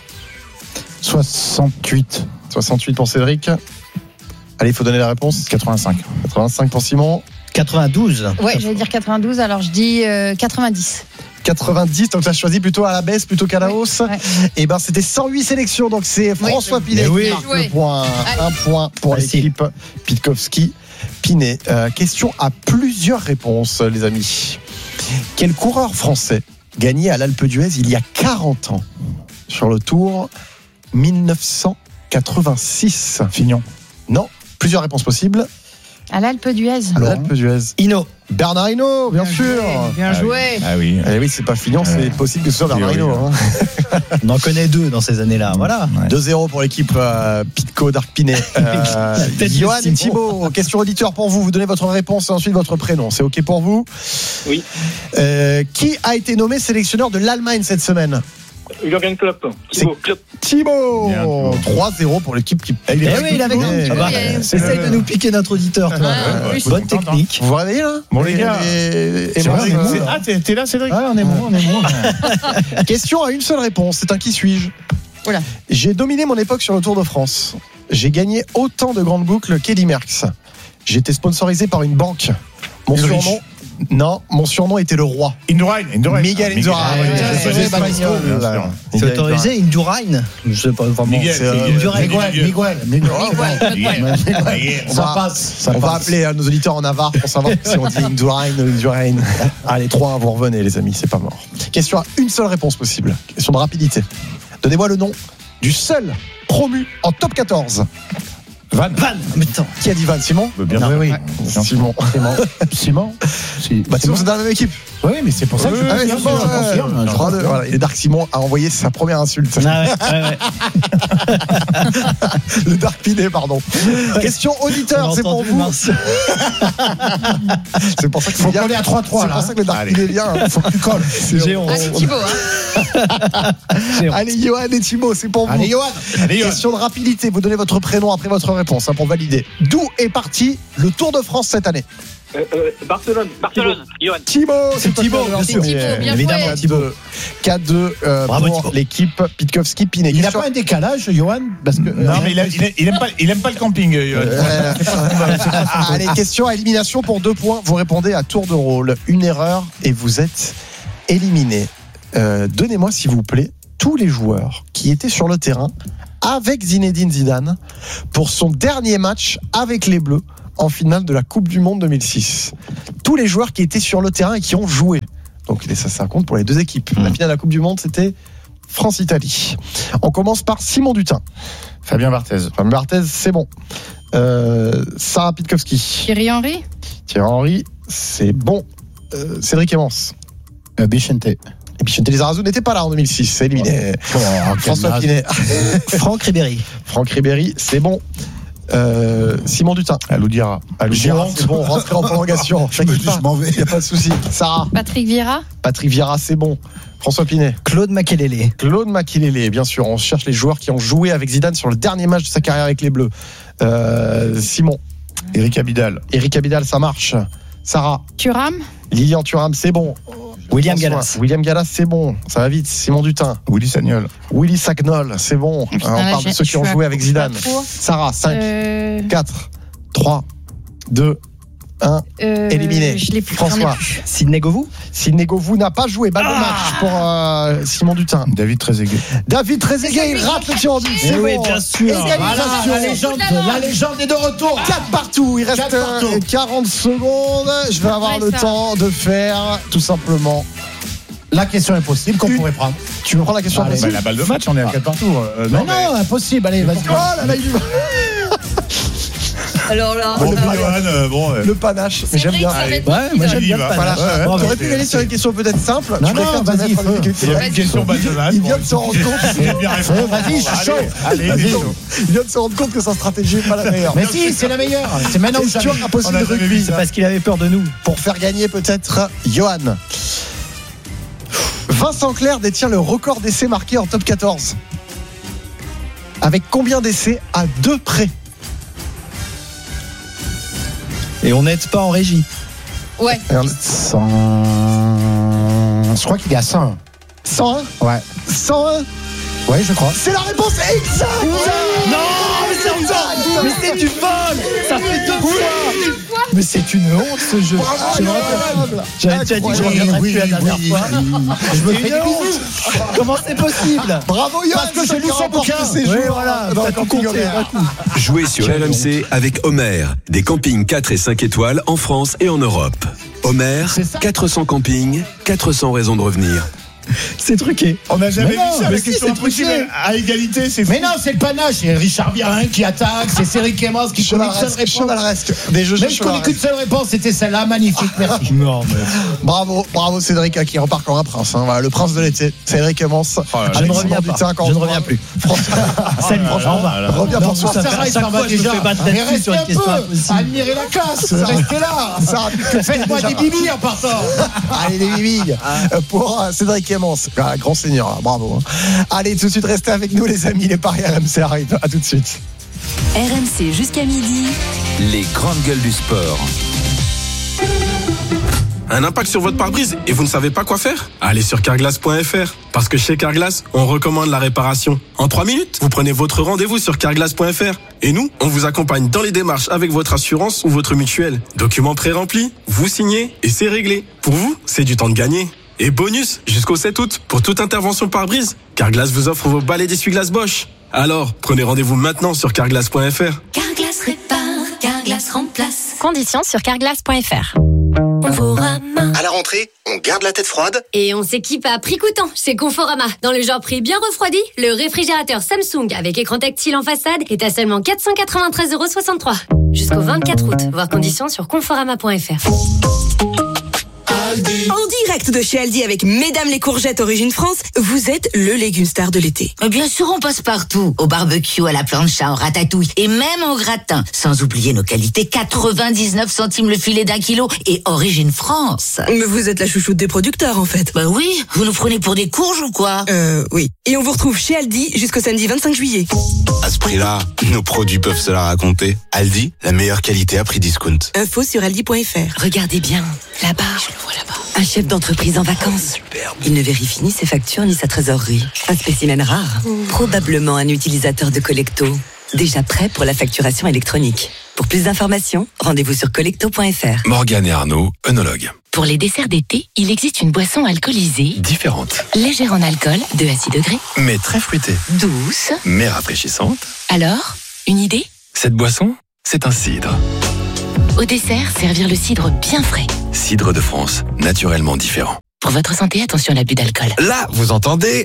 Speaker 3: soixante-huit.
Speaker 1: soixante-huit pour Cédric. Allez, il faut donner la réponse.
Speaker 3: quatre-vingt-cinq.
Speaker 1: quatre-vingt-cinq pour Simon.
Speaker 10: quatre-vingt-douze.
Speaker 23: Ouais, j'allais dire quatre-vingt-douze, alors je dis euh, quatre-vingt-dix.
Speaker 1: quatre-vingt-dix, donc tu as choisi plutôt à la baisse plutôt qu'à la hausse. Et ben c'était cent huit sélections, donc c'est François
Speaker 23: Oui.
Speaker 1: Pinet
Speaker 10: Oui.
Speaker 1: qui marque
Speaker 23: Oui.
Speaker 1: le point.
Speaker 23: Allez.
Speaker 1: Un point pour
Speaker 10: Facile.
Speaker 1: l'équipe Pitkowski Pinet. Euh, question à plusieurs réponses, les amis. Quel coureur français gagnait à l'Alpe d'Huez il y a quarante ans sur le Tour dix-neuf cent quatre-vingt-six?
Speaker 3: Fignon.
Speaker 1: Non, plusieurs réponses possibles.
Speaker 23: À l'Alpe d'Huez.
Speaker 1: À l'Alpe d'Huez.
Speaker 10: Ino.
Speaker 1: Bernard Hinault, bien, sûr.
Speaker 23: Bien joué.
Speaker 5: Ah oui.
Speaker 1: Eh oui, c'est pas Fignon, c'est possible que ce soit Bernard
Speaker 5: Oui, oui.
Speaker 1: Hinault. hein.
Speaker 10: On en connaît deux dans ces années-là. Voilà.
Speaker 1: deux zéro pour l'équipe euh, Pitco Dark Pinet. Euh,
Speaker 10: tête de
Speaker 1: Johan et
Speaker 10: Simon.
Speaker 1: Thibaut, question auditeur pour vous. Vous donnez votre réponse et ensuite votre prénom. C'est OK pour vous?
Speaker 16: Oui.
Speaker 1: Euh, qui a été nommé sélectionneur de l'Allemagne cette semaine?
Speaker 16: Jürgen Klopp. Thibaut Klopp.
Speaker 1: Thibaut.
Speaker 5: Bien, Thibaut.
Speaker 1: trois zéro pour l'équipe qui.
Speaker 10: Eh oui, il avait
Speaker 1: Eh,
Speaker 10: Ah bah,
Speaker 23: oui,
Speaker 10: essaye de nous piquer notre auditeur, toi.
Speaker 23: Ouais,
Speaker 1: oui,
Speaker 10: Bonne
Speaker 5: c'est content,
Speaker 10: technique.
Speaker 1: Vous vous réveillez là?
Speaker 5: Bon, les gars.
Speaker 1: Et, et
Speaker 5: C'est
Speaker 1: moi,
Speaker 5: vrai,
Speaker 1: je-
Speaker 5: on est mou. Ah, t'es t'es là, Cédric?
Speaker 3: Ah, on est bon, on est bon.
Speaker 1: Question à une seule réponse. C'est un qui suis-je?
Speaker 23: Oula.
Speaker 1: J'ai dominé mon époque sur le Tour de France. J'ai gagné autant de grandes boucles qu'Eddy Merckx. J'étais sponsorisé par une banque. Mon
Speaker 5: Ulrich.
Speaker 1: surnom. Non, mon surnom était le roi.
Speaker 5: Indurain, Indurain.
Speaker 1: Miguel
Speaker 5: Ah,
Speaker 1: Indurain.
Speaker 5: Miguel,
Speaker 1: Ouais,
Speaker 5: Miguel,
Speaker 1: c'est
Speaker 5: Miguel,
Speaker 1: espagnol,
Speaker 5: Miguel, bien
Speaker 1: là.
Speaker 5: sûr.
Speaker 10: C'est
Speaker 1: Miguel
Speaker 10: autorisé, Indurain. Je sais pas vraiment.
Speaker 5: Miguel,
Speaker 10: C'est, euh,
Speaker 5: Miguel,
Speaker 10: Indurain.
Speaker 3: Miguel, Miguel, Miguel.
Speaker 5: Miguel. Miguel.
Speaker 1: On
Speaker 3: Ça
Speaker 1: va,
Speaker 3: passe, ça
Speaker 1: on va
Speaker 3: passe.
Speaker 1: appeler euh, nos auditeurs en Navarre pour savoir si on dit Indurain ou Indurain. Allez, trois un, vous revenez, les amis, c'est pas mort. Question à une seule réponse possible. Question de rapidité. Donnez-moi le nom du seul promu en top quatorze.
Speaker 3: Van.
Speaker 10: Van. Mais attends.
Speaker 1: Qui a dit Van? Simon?
Speaker 5: Bien
Speaker 3: Non,
Speaker 5: sûr.
Speaker 3: oui,
Speaker 1: Simon.
Speaker 3: Simon. Simon. Si-
Speaker 1: Bah, Simon, c'est dans la même équipe.
Speaker 3: Oui, mais c'est pour ça que je
Speaker 1: Ah ouais,
Speaker 3: confirme,
Speaker 1: c'est bon,
Speaker 3: je
Speaker 1: ouais,
Speaker 3: confirme,
Speaker 1: ouais,
Speaker 3: je
Speaker 1: trois, deux,
Speaker 3: confirme.
Speaker 1: voilà. Et Dark Simon a envoyé sa première insulte.
Speaker 10: Ah ouais, ouais, ouais.
Speaker 1: Le Dark Pinet, pardon. Question auditeur,
Speaker 10: On a
Speaker 1: c'est pour
Speaker 10: entendu,
Speaker 1: vous.
Speaker 10: mince.
Speaker 1: C'est pour ça que
Speaker 3: Faut
Speaker 1: c'est bien.
Speaker 3: coller à trois trois,
Speaker 1: C'est
Speaker 3: là.
Speaker 1: pour ça que le Dark
Speaker 5: Allez.
Speaker 1: Pinet vient.
Speaker 3: Faut que tu colles.
Speaker 10: J'ai honte.
Speaker 23: Allez, Thibaut. Hein.
Speaker 10: J'ai honte.
Speaker 1: Allez, Johan et Thibaut, c'est pour vous.
Speaker 3: Allez, Johan.
Speaker 5: Allez, Johan.
Speaker 1: Question de rapidité. Vous donnez votre prénom après votre réponse hein, pour valider. D'où est parti le Tour de France cette année?
Speaker 16: Euh, euh, Barcelone. Barcelone. Johan.
Speaker 1: Thibaut,
Speaker 10: C'est
Speaker 1: toi
Speaker 10: Thibaut,
Speaker 1: qui as
Speaker 10: bien
Speaker 1: lancé.
Speaker 10: sûr.
Speaker 23: Thibaut, bien
Speaker 10: Évidemment,
Speaker 23: joué.
Speaker 10: Thibaut.
Speaker 1: quatre deux euh,
Speaker 10: Bravo,
Speaker 1: pour
Speaker 10: Thibaut.
Speaker 1: l'équipe Pitkowski Pinet.
Speaker 3: Il n'a
Speaker 1: Question-
Speaker 3: pas un décalage, Johan, parce que
Speaker 5: Non, mais il, a- il, a- il aime pas, il aime pas le camping. Johan.
Speaker 1: Euh, Allez, question à élimination pour deux points. Vous répondez à tour de rôle. Une erreur et vous êtes éliminé. Euh, Donnez-moi, s'il vous plaît, tous les joueurs qui étaient sur le terrain avec Zinedine Zidane pour son dernier match avec les Bleus en finale de la Coupe du Monde deux mille six. Tous les joueurs qui étaient sur le terrain et qui ont joué. Donc ça, ça compte pour les deux équipes. La finale de la Coupe du Monde, c'était France-Italie. On commence par Simon Dutin.
Speaker 5: Fabien Barthez.
Speaker 1: Fabien Barthez, c'est bon. Euh, Sarah Pitkowski.
Speaker 23: Thierry Henry.
Speaker 1: Thierry Henry, c'est bon. Euh, Cédric Emmons.
Speaker 3: Euh, Bichente.
Speaker 1: Et puis Chantal Lizarazu n'était pas là en deux mille six, c'est éliminé.
Speaker 3: Oh,
Speaker 1: François
Speaker 3: quel
Speaker 1: Pinet.
Speaker 10: Franck Ribéry.
Speaker 1: Franck Ribéry, c'est bon. Euh, Simon Dutin.
Speaker 5: Alou Diarra.
Speaker 1: Alou Diarra, c'est bon, rentrez en prolongation.
Speaker 3: Je me dis, je m'en vais.
Speaker 1: Il n'y a pas de souci. Sarah.
Speaker 23: Patrick Vieira.
Speaker 1: Patrick Vieira, c'est bon. François Pinet.
Speaker 10: Claude Makelele.
Speaker 1: Claude Makelele, bien sûr. On cherche les joueurs qui ont joué avec Zidane sur le dernier match de sa carrière avec les Bleus. Euh, Simon.
Speaker 5: Eric Abidal.
Speaker 1: Eric Abidal, ça marche. Sarah.
Speaker 23: Thuram.
Speaker 1: Lilian Thuram, c'est bon.
Speaker 10: William
Speaker 1: François.
Speaker 10: Gallas.
Speaker 1: William Gallas, c'est bon. Ça va vite. Simon Dutin.
Speaker 5: Willy Sagnol.
Speaker 1: Willy Sagnol, c'est bon.
Speaker 23: Putain,
Speaker 1: Alors, on
Speaker 23: là,
Speaker 1: parle de
Speaker 23: j'ai-
Speaker 1: ceux qui
Speaker 23: je
Speaker 1: ont
Speaker 23: suis
Speaker 1: joué
Speaker 23: à-
Speaker 1: avec
Speaker 23: je suis à
Speaker 1: Zidane.
Speaker 23: trop.
Speaker 1: Sarah, cinq,
Speaker 23: Euh,
Speaker 1: quatre, trois, deux, un.
Speaker 23: euh,
Speaker 1: Éliminé.
Speaker 23: Je l'ai plus. j'en ai
Speaker 1: François.
Speaker 23: plus.
Speaker 10: Sidney Govou.
Speaker 1: Sidney Govou n'a pas joué. Balle de match pour euh, Simon Dutin.
Speaker 5: David Trezeguet.
Speaker 1: David Trezeguet, il rate le tir en but. C'est
Speaker 10: Eh oui,
Speaker 1: bon.
Speaker 10: bien sûr.
Speaker 1: Égalisation.
Speaker 3: Voilà, la légende, la légende est de retour.
Speaker 1: quatre partout. Il reste
Speaker 3: Quatre partout.
Speaker 1: euh, quarante secondes. Je vais avoir
Speaker 23: Après
Speaker 1: le
Speaker 23: ça.
Speaker 1: temps de faire tout simplement.
Speaker 3: La question est possible qu'on pourrait prendre.
Speaker 1: Tu veux prendre la question
Speaker 3: Allez.
Speaker 1: possible?
Speaker 5: Bah, la balle de match, on est à quatre partout. Euh,
Speaker 3: Mais
Speaker 5: non, mais-
Speaker 3: non, impossible. Allez, vas-y.
Speaker 1: Oh là là, il va.
Speaker 23: Alors là.
Speaker 5: Bon,
Speaker 1: le
Speaker 5: puis,
Speaker 1: panache.
Speaker 5: Johan, euh, bon. euh,
Speaker 1: Le panache, mais
Speaker 23: C'est
Speaker 1: j'aime
Speaker 23: vrai
Speaker 1: bien.
Speaker 23: que ça va être
Speaker 10: Ouais, moi j'aime
Speaker 5: Il y
Speaker 10: bien
Speaker 5: va.
Speaker 10: le panache.
Speaker 5: Ouais, ouais.
Speaker 1: Tu
Speaker 5: Ouais,
Speaker 1: aurais pu
Speaker 5: ouais,
Speaker 1: gagner sur une question peut-être simple.
Speaker 3: Non,
Speaker 1: Tu préfères
Speaker 3: non,
Speaker 1: te
Speaker 3: vas-y,
Speaker 1: mettre en
Speaker 3: feu.
Speaker 1: difficulté.
Speaker 5: Il y a une question balle de match.
Speaker 1: Il vient de se rendre compte.
Speaker 5: Il a bien répondu.
Speaker 3: Vas-y, je suis chaud.
Speaker 5: Allez,
Speaker 3: Vas-y.
Speaker 5: allez, chaud.
Speaker 1: Il vient de se rendre compte que sa stratégie n'est pas la meilleure.
Speaker 3: Mais si, c'est la meilleure. C'est maintenant ou
Speaker 1: Question
Speaker 3: jamais.
Speaker 1: impossible
Speaker 5: On a
Speaker 1: de
Speaker 5: jamais
Speaker 1: rugby.
Speaker 5: vu
Speaker 10: C'est parce qu'il avait peur de nous.
Speaker 1: Pour faire gagner peut-être Johan. Vincent Clerc détient le record d'essais marqués en top quatorze. Avec combien d'essais à deux près?
Speaker 10: Et on n'aide pas en régie.
Speaker 23: Ouais.
Speaker 3: cent... Je crois qu'il est à cent.
Speaker 1: cent un
Speaker 3: Ouais.
Speaker 1: cent un
Speaker 3: Ouais, je crois.
Speaker 1: C'est la réponse exacte.
Speaker 10: Non, mais c'est encore. Mais c'est du vol. Ça fait deux fois. Mais c'est une honte ce jeu.
Speaker 1: Bravo,
Speaker 10: Je me
Speaker 1: Johan.
Speaker 10: rappelle. J'avais déjà dit que je
Speaker 1: Incroyable.
Speaker 10: reviendrais
Speaker 3: Oui,
Speaker 10: plus la dernière
Speaker 3: oui,
Speaker 10: fois.
Speaker 3: oui. Je me
Speaker 10: C'est
Speaker 3: fais
Speaker 10: une
Speaker 3: des
Speaker 10: honte.
Speaker 3: bisous.
Speaker 10: Comment c'est possible?
Speaker 1: Bravo Johan.
Speaker 3: Parce que j'ai lu son bouquin.
Speaker 1: Ses
Speaker 10: Oui,
Speaker 1: jours
Speaker 10: voilà.
Speaker 1: dans
Speaker 10: T'as
Speaker 1: le
Speaker 10: tout
Speaker 1: camping
Speaker 10: compté
Speaker 1: Homer.
Speaker 10: d'un coup.
Speaker 6: Jouez sur R M C avec Homer, des campings quatre et cinq étoiles en France et en Europe. Homer, quatre cents campings, quatre cents raisons de revenir.
Speaker 10: C'est truqué.
Speaker 5: On n'a jamais
Speaker 3: Mais non,
Speaker 5: vu ça,
Speaker 3: mais
Speaker 5: la
Speaker 3: si,
Speaker 5: question
Speaker 3: c'est
Speaker 5: impossible.
Speaker 3: truqué.
Speaker 5: À égalité, c'est fou.
Speaker 3: Mais non, c'est le panache. C'est Richard Virin qui attaque. C'est Cédric Emmons qui connaît une seule
Speaker 1: Chevaleresque,
Speaker 3: réponse.
Speaker 1: chevaleresque. Des jeux
Speaker 3: Même je connais qu'une seule réponse. C'était celle-là. Magnifique. Merci.
Speaker 10: Non, mais.
Speaker 1: Bravo, bravo Cédric hein, qui repart comme un prince. Hein. Voilà, le prince de l'été, Cédric Emmons.
Speaker 5: Oh là là.
Speaker 10: Je ne reviens pas. Je ne reviens plus.
Speaker 1: Salut,
Speaker 5: Franchement,
Speaker 1: franchement,
Speaker 5: là, là.
Speaker 1: reviens
Speaker 10: Non,
Speaker 1: pour
Speaker 10: ça
Speaker 1: toi.
Speaker 10: fait-
Speaker 3: Sarah,
Speaker 10: à
Speaker 3: il
Speaker 10: chaque
Speaker 3: s'en va
Speaker 10: fois, je me
Speaker 3: déjà.
Speaker 10: fais battre
Speaker 3: Mais
Speaker 10: là-dessus
Speaker 3: restez
Speaker 10: sur une
Speaker 3: un
Speaker 10: question
Speaker 3: peu.
Speaker 10: impossible.
Speaker 3: Admirez la classe. Restez là.
Speaker 1: Sarah Pitkowski,
Speaker 3: Faites-moi
Speaker 1: déjà.
Speaker 3: des bibis en partant.
Speaker 1: Allez les billes pour euh, Cédric Emmons, ah, grand seigneur, là, bravo. Hein. Allez tout de suite restez avec nous les amis, les paris R M C arrivent. À tout de suite.
Speaker 4: R M C jusqu'à midi.
Speaker 7: Les grandes gueules du sport.
Speaker 14: Un impact sur votre pare-brise et vous ne savez pas quoi faire? Allez sur carglass point f r. Parce que chez Carglass, on recommande la réparation. En trois minutes, vous prenez votre rendez-vous sur carglass point f r. Et nous, on vous accompagne dans les démarches avec votre assurance ou votre mutuelle. Documents pré-remplis, vous signez et c'est réglé. Pour vous, c'est du temps de gagner. Et bonus, jusqu'au sept août, pour toute intervention pare-brise, Carglass vous offre vos balais d'essuie-glace Bosch. Alors, prenez rendez-vous maintenant sur carglass point f r.
Speaker 4: Carglass répare, Carglass remplace.
Speaker 17: Conditions sur carglass point f r. Conforama.
Speaker 8: À la rentrée, on garde la tête froide.
Speaker 17: Et on s'équipe à prix coûtant chez Conforama. Dans le genre prix bien refroidi, le réfrigérateur Samsung avec écran tactile en façade est à seulement quatre cent quatre-vingt-treize euros soixante-trois. Jusqu'au vingt-quatre août. Voir conditions sur conforama point f r.
Speaker 11: En direct de chez Aldi avec Mesdames les courgettes Origine France, vous êtes le légume star de l'été.
Speaker 12: Bien sûr, on passe partout. Au barbecue, à la plancha, au ratatouille et même au gratin. Sans oublier nos qualités, quatre-vingt-dix-neuf centimes le filet d'un kilo et Origine France.
Speaker 11: Mais vous êtes la chouchoute des producteurs en fait.
Speaker 12: Bah oui, vous nous prenez pour des courges ou quoi?
Speaker 11: Euh, oui. Et on vous retrouve chez Aldi jusqu'au samedi vingt-cinq juillet.
Speaker 14: À ce prix-là, nos produits peuvent se la raconter. Aldi, la meilleure qualité à prix discount.
Speaker 11: Info sur aldi point f r.
Speaker 12: Regardez bien, là-bas.
Speaker 11: Je le vois là-bas. Un chef d'entreprise en vacances. Superbe. Il ne vérifie ni ses factures ni sa trésorerie. Un spécimen rare. Mmh. Probablement un utilisateur de Collecto. Déjà prêt pour la facturation électronique. Pour plus d'informations, rendez-vous sur collecto point f r.
Speaker 13: Morgane et Arnaud, œnologues.
Speaker 4: Pour les desserts d'été, il existe une boisson alcoolisée,
Speaker 13: Différente,
Speaker 4: légère en alcool, de à six degrés,
Speaker 13: mais très fruitée,
Speaker 4: douce,
Speaker 13: mais rafraîchissante.
Speaker 4: Alors, une idée?
Speaker 13: Cette boisson, c'est un cidre.
Speaker 4: Au dessert, servir le cidre bien frais.
Speaker 13: Cidre de France, naturellement différent.
Speaker 4: Pour votre santé, attention à l'abus d'alcool.
Speaker 15: Là, vous entendez?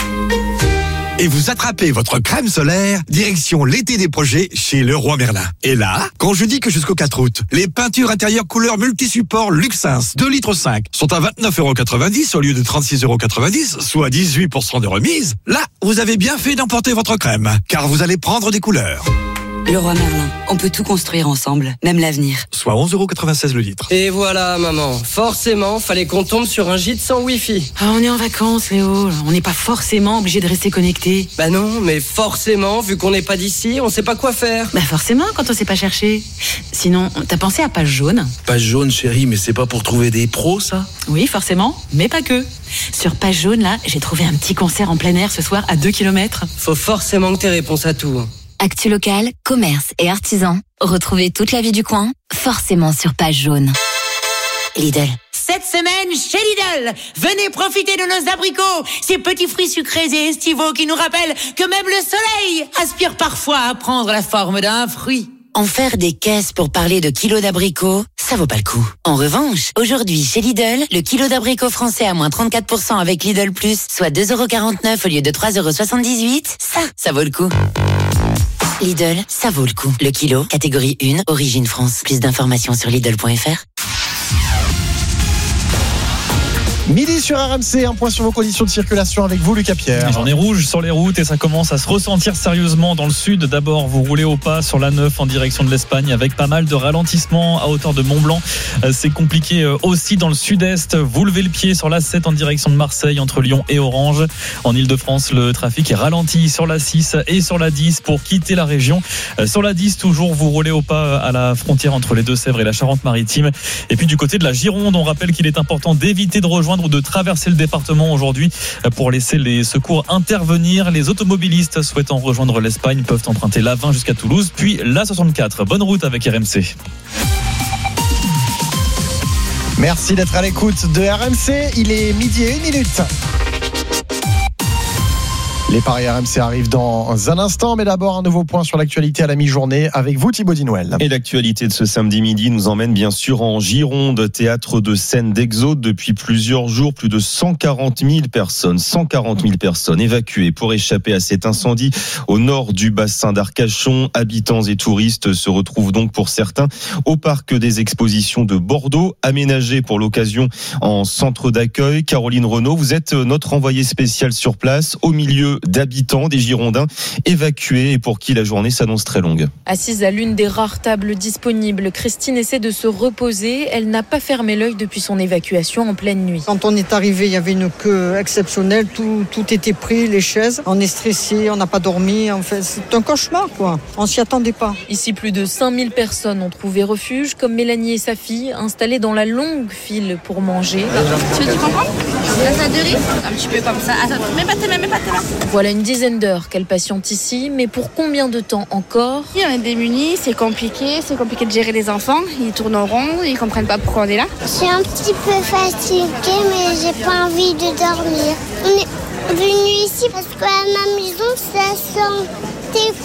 Speaker 15: Et vous attrapez votre crème solaire, direction l'été des projets chez Leroy Merlin. Et là, quand je dis que jusqu'au quatre août, les peintures intérieures couleur multi-support Luxins deux litres cinq sont à vingt-neuf euros quatre-vingt-dix au lieu de trente-six euros quatre-vingt-dix, soit dix-huit pour cent de remise, là, vous avez bien fait d'emporter votre crème, car vous allez prendre des couleurs.
Speaker 11: Leroy Merlin, on peut tout construire ensemble, même l'avenir.
Speaker 15: Soit onze euros quatre-vingt-seize le litre.
Speaker 18: Et voilà, maman. Forcément, fallait qu'on tombe sur un gîte sans Wi-Fi.
Speaker 11: Ah, on est en vacances, Léo. On n'est pas forcément obligé de rester connecté.
Speaker 18: Bah non, mais forcément, vu qu'on n'est pas d'ici, on sait pas quoi faire.
Speaker 11: Bah forcément, quand on sait pas chercher. Sinon, t'as pensé à Page Jaune?
Speaker 13: Page Jaune, chérie, mais c'est pas pour trouver des pros, ça?
Speaker 11: Oui, forcément, mais pas que. Sur Page Jaune, là, j'ai trouvé un petit concert en plein air ce soir à deux kilomètres.
Speaker 18: Faut forcément que t'aies réponse à tout.
Speaker 4: Actu local, commerce et artisans. Retrouvez toute la vie du coin, forcément sur Page Jaune. Lidl.
Speaker 25: Cette semaine, chez Lidl, venez profiter de nos abricots, ces petits fruits sucrés et estivaux qui nous rappellent que même le soleil aspire parfois à prendre la forme d'un fruit.
Speaker 12: En faire des caisses pour parler de kilos d'abricots, ça vaut pas le coup. En revanche, aujourd'hui, chez Lidl, le kilo d'abricots français à moins trente-quatre pour cent avec Lidl Plus, soit deux euros quarante-neuf au lieu de trois euros soixante-dix-huit, ça, ça vaut le coup. Lidl, ça vaut le coup. Le kilo, catégorie un, Origine France. Plus d'informations sur lidl point f r.
Speaker 1: Midi sur R M C, un point sur vos conditions de circulation avec vous, Lucas Pierre.
Speaker 26: J'en ai rouge sur les routes et ça commence à se ressentir sérieusement dans le sud. D'abord, vous roulez au pas sur l'A neuf en direction de l'Espagne avec pas mal de ralentissements à hauteur de Mont-Blanc. C'est compliqué aussi dans le sud-est. Vous levez le pied sur l'A sept en direction de Marseille entre Lyon et Orange. En Ile-de-France, le trafic est ralenti sur l'A six et sur l'A dix pour quitter la région. Sur l'A dix, toujours, vous roulez au pas à la frontière entre les Deux-Sèvres et la Charente-Maritime. Et puis du côté de la Gironde, on rappelle qu'il est important d'éviter de rejoindre ou de traverser le département aujourd'hui pour laisser les secours intervenir. Les automobilistes souhaitant rejoindre l'Espagne peuvent emprunter l'A vingt jusqu'à Toulouse, puis l'A soixante-quatre. Bonne route avec R M C.
Speaker 1: Merci d'être à l'écoute de R M C. Il est midi et une minute. Les paris R M C arrivent dans un instant, mais d'abord un nouveau point sur l'actualité à la mi-journée avec vous, Thibaut Dinouel.
Speaker 27: Et l'actualité de ce samedi midi nous emmène bien sûr en Gironde, théâtre de scène d'Exode depuis plusieurs jours. Plus de cent quarante mille personnes, cent quarante mille personnes évacuées pour échapper à cet incendie au nord du bassin d'Arcachon. Habitants et touristes se retrouvent donc pour certains au parc des expositions de Bordeaux, aménagé pour l'occasion en centre d'accueil. Caroline Renaud, vous êtes notre envoyée spéciale sur place, au milieu d'habitants, des Girondins évacués et pour qui la journée s'annonce très longue.
Speaker 28: Assise à l'une des rares tables disponibles, Christine essaie de se reposer. Elle n'a pas fermé l'œil depuis son évacuation en pleine nuit.
Speaker 29: Quand on est arrivé, il y avait une queue exceptionnelle. Tout, tout était pris, les chaises. On est stressé, on n'a pas dormi. En fait, c'est un cauchemar, quoi. On s'y attendait pas.
Speaker 28: Ici, plus de cinq mille personnes ont trouvé refuge, comme Mélanie et sa fille, installées dans la longue file pour manger.
Speaker 30: Tu veux du concombre? La salade de riz? Un petit peu comme ça. Attends, mets pas tes mains, mets pas tes mains.
Speaker 28: Voilà une dizaine d'heures qu'elle patiente ici, mais pour combien de temps encore?
Speaker 30: On est démunis, c'est compliqué, c'est compliqué de gérer les enfants. Ils tournent en rond, ils comprennent pas pourquoi on est là.
Speaker 31: Je suis un petit peu fatiguée, mais j'ai pas envie de dormir. On est venu ici parce qu'à ma maison, ça sentait quoi?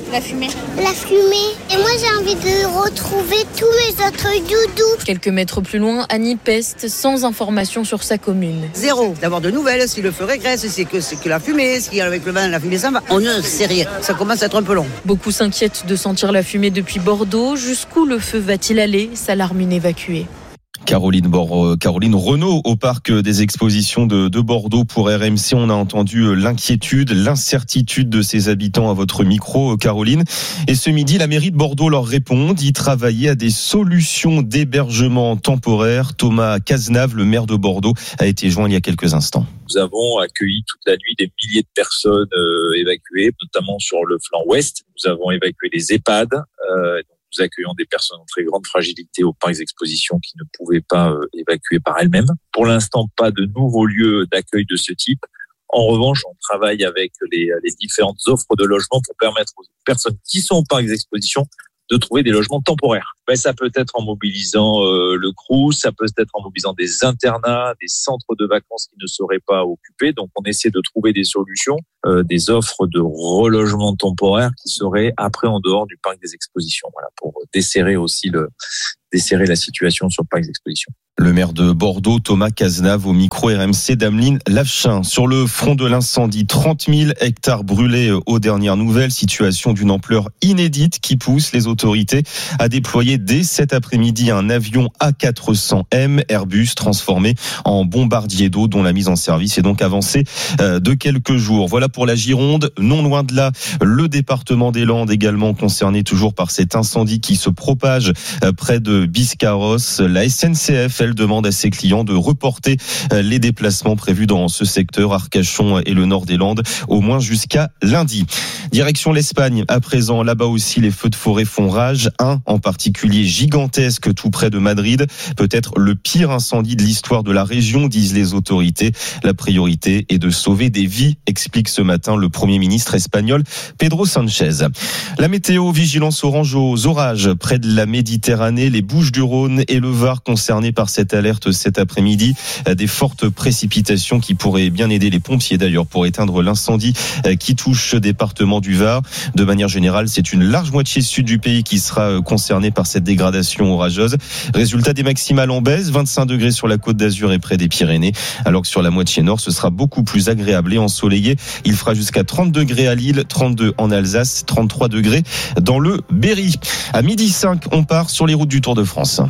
Speaker 30: La fumée. La fumée. Et moi, j'ai envie de retrouver tous mes autres doudous.
Speaker 28: Quelques mètres plus loin, Annie peste sans information sur sa commune.
Speaker 2: Zéro. D'avoir de nouvelles, si le feu régresse, c'est que, c'est que la fumée, ce qu'il y a avec le vin, la fumée, ça va. On ne sait rien. Ça commence à être un peu long.
Speaker 28: Beaucoup s'inquiètent de sentir la fumée depuis Bordeaux. Jusqu'où le feu va-t-il aller ? S'alarme une évacuée.
Speaker 27: Caroline, Bor- Caroline Renaud au parc des expositions de, de Bordeaux pour R M C. On a entendu l'inquiétude, l'incertitude de ses habitants à votre micro, Caroline. Et ce midi, la mairie de Bordeaux leur répond d'y travailler à des solutions d'hébergement temporaire. Thomas Cazenave, le maire de Bordeaux, a été joint il y a quelques instants.
Speaker 5: Nous avons accueilli toute la nuit des milliers de personnes euh, évacuées, notamment sur le flanc ouest. Nous avons évacué des EHPAD. Euh, Nous accueillons des personnes en très grande fragilité aux parcs d'exposition qui ne pouvaient pas euh, évacuer par elles-mêmes. Pour l'instant, pas de nouveaux lieux d'accueil de ce type. En revanche, on travaille avec les, les différentes offres de logement pour permettre aux personnes qui sont aux parcs d'exposition de trouver des logements temporaires. Ben, ça peut être en mobilisant euh, le Crous, ça peut être en mobilisant des internats, des centres de vacances qui ne seraient pas occupés. Donc, on essaie de trouver des solutions, euh, des offres de relogement temporaire qui seraient après en dehors du parc des expositions. Voilà, pour desserrer aussi le, desserrer la situation sur le parc des expositions.
Speaker 27: Le maire de Bordeaux, Thomas Cazenave, au micro R M C d'Ameline Lachin. Sur le front de l'incendie, trente mille hectares brûlés aux dernières nouvelles. Situation d'une ampleur inédite qui pousse les autorités à déployer dès cet après-midi un avion A quatre cents M Airbus transformé en bombardier d'eau dont la mise en service est donc avancée de quelques jours. Voilà pour la Gironde. Non loin de là, le département des Landes également concerné toujours par cet incendie qui se propage près de Biscarrosse. La S N C F, elle demande à ses clients de reporter les déplacements prévus dans ce secteur, Arcachon et le nord des Landes, au moins jusqu'à lundi. Direction l'Espagne, à présent, là-bas aussi les feux de forêt font rage. Un en particulier gigantesque tout près de Madrid, peut-être le pire incendie de l'histoire de la région, disent les autorités. La priorité est de sauver des vies, explique ce matin le Premier ministre espagnol Pedro Sánchez. La météo, vigilance orange aux orages près de la Méditerranée, les Bouches-du-Rhône et le Var concernés par cette alerte cet après-midi. Des fortes précipitations qui pourraient bien aider les pompiers d'ailleurs pour éteindre l'incendie qui touche ce département du Var. De manière générale, c'est une large moitié sud du pays qui sera concernée par cette dégradation orageuse. Résultat des maximales en baisse, vingt-cinq degrés sur la Côte d'Azur et près des Pyrénées, alors que sur la moitié nord, ce sera beaucoup plus agréable et ensoleillé. Il fera jusqu'à trente degrés à Lille, trente-deux en Alsace, trente-trois degrés dans le Berry. À midi cinq, on part sur les routes du Tour de France.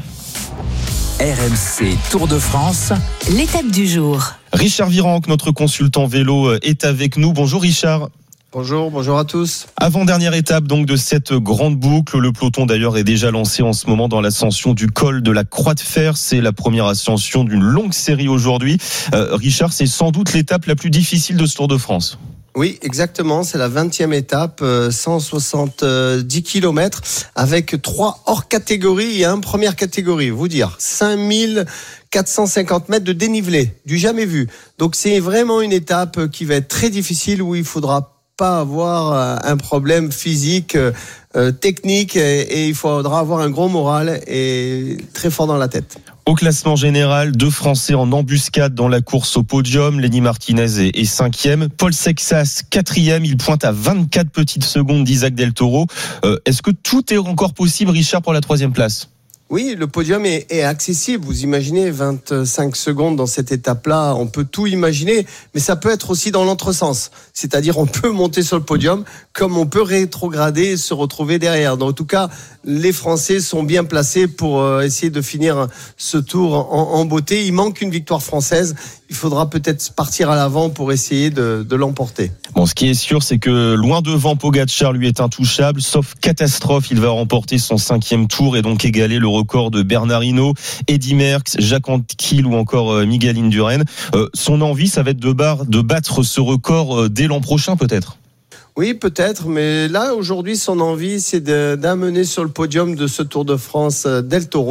Speaker 7: R M C Tour de France,
Speaker 4: l'étape du jour.
Speaker 27: Richard Virenque, notre consultant vélo, est avec nous. Bonjour Richard.
Speaker 6: Bonjour, bonjour à tous.
Speaker 27: Avant-dernière étape donc de cette grande boucle. Le peloton d'ailleurs est déjà lancé en ce moment dans l'ascension du col de la Croix de Fer. C'est la première ascension d'une longue série aujourd'hui. Euh, Richard, c'est sans doute l'étape la plus difficile de ce Tour de France.
Speaker 6: Oui, exactement. C'est la vingtième étape, cent soixante-dix kilomètres, avec trois hors catégories et un première catégorie. Vous dire, cinq mille quatre cent cinquante mètres de dénivelé, du jamais vu. Donc c'est vraiment une étape qui va être très difficile, où il faudra pas avoir un problème physique, euh, technique, et, et il faudra avoir un gros moral et très fort dans la tête.
Speaker 27: Au classement général, deux Français en embuscade dans la course au podium. Lenny Martinez est cinquième. Paul Sexas, quatrième. Il pointe à vingt-quatre petites secondes d'Isaac Del Toro. Euh, est-ce que tout est encore possible, Richard, pour la troisième place ?
Speaker 6: Oui, le podium est, est accessible. Vous imaginez vingt-cinq secondes dans cette étape-là, on peut tout imaginer, mais ça peut être aussi dans l'entresens. C'est-à-dire, on peut monter sur le podium, comme on peut rétrograder et se retrouver derrière. Donc, en tout cas, les Français sont bien placés pour euh, essayer de finir ce tour en, en beauté. Il manque une victoire française. Il faudra peut-être partir à l'avant pour essayer de, de l'emporter.
Speaker 27: Bon, ce qui est sûr, c'est que loin devant, Pogacar lui est intouchable. Sauf catastrophe, il va remporter son cinquième tour et donc égaler le record de Bernard Hinault, Eddy Merckx, Jacques Anquetil ou encore Miguel Indurain. Euh, son envie, ça va être de, bar, de battre ce record dès l'an prochain, peut-être.
Speaker 6: Oui, peut-être, mais là, aujourd'hui, son envie, c'est de, d'amener sur le podium de ce Tour de France Del Toro.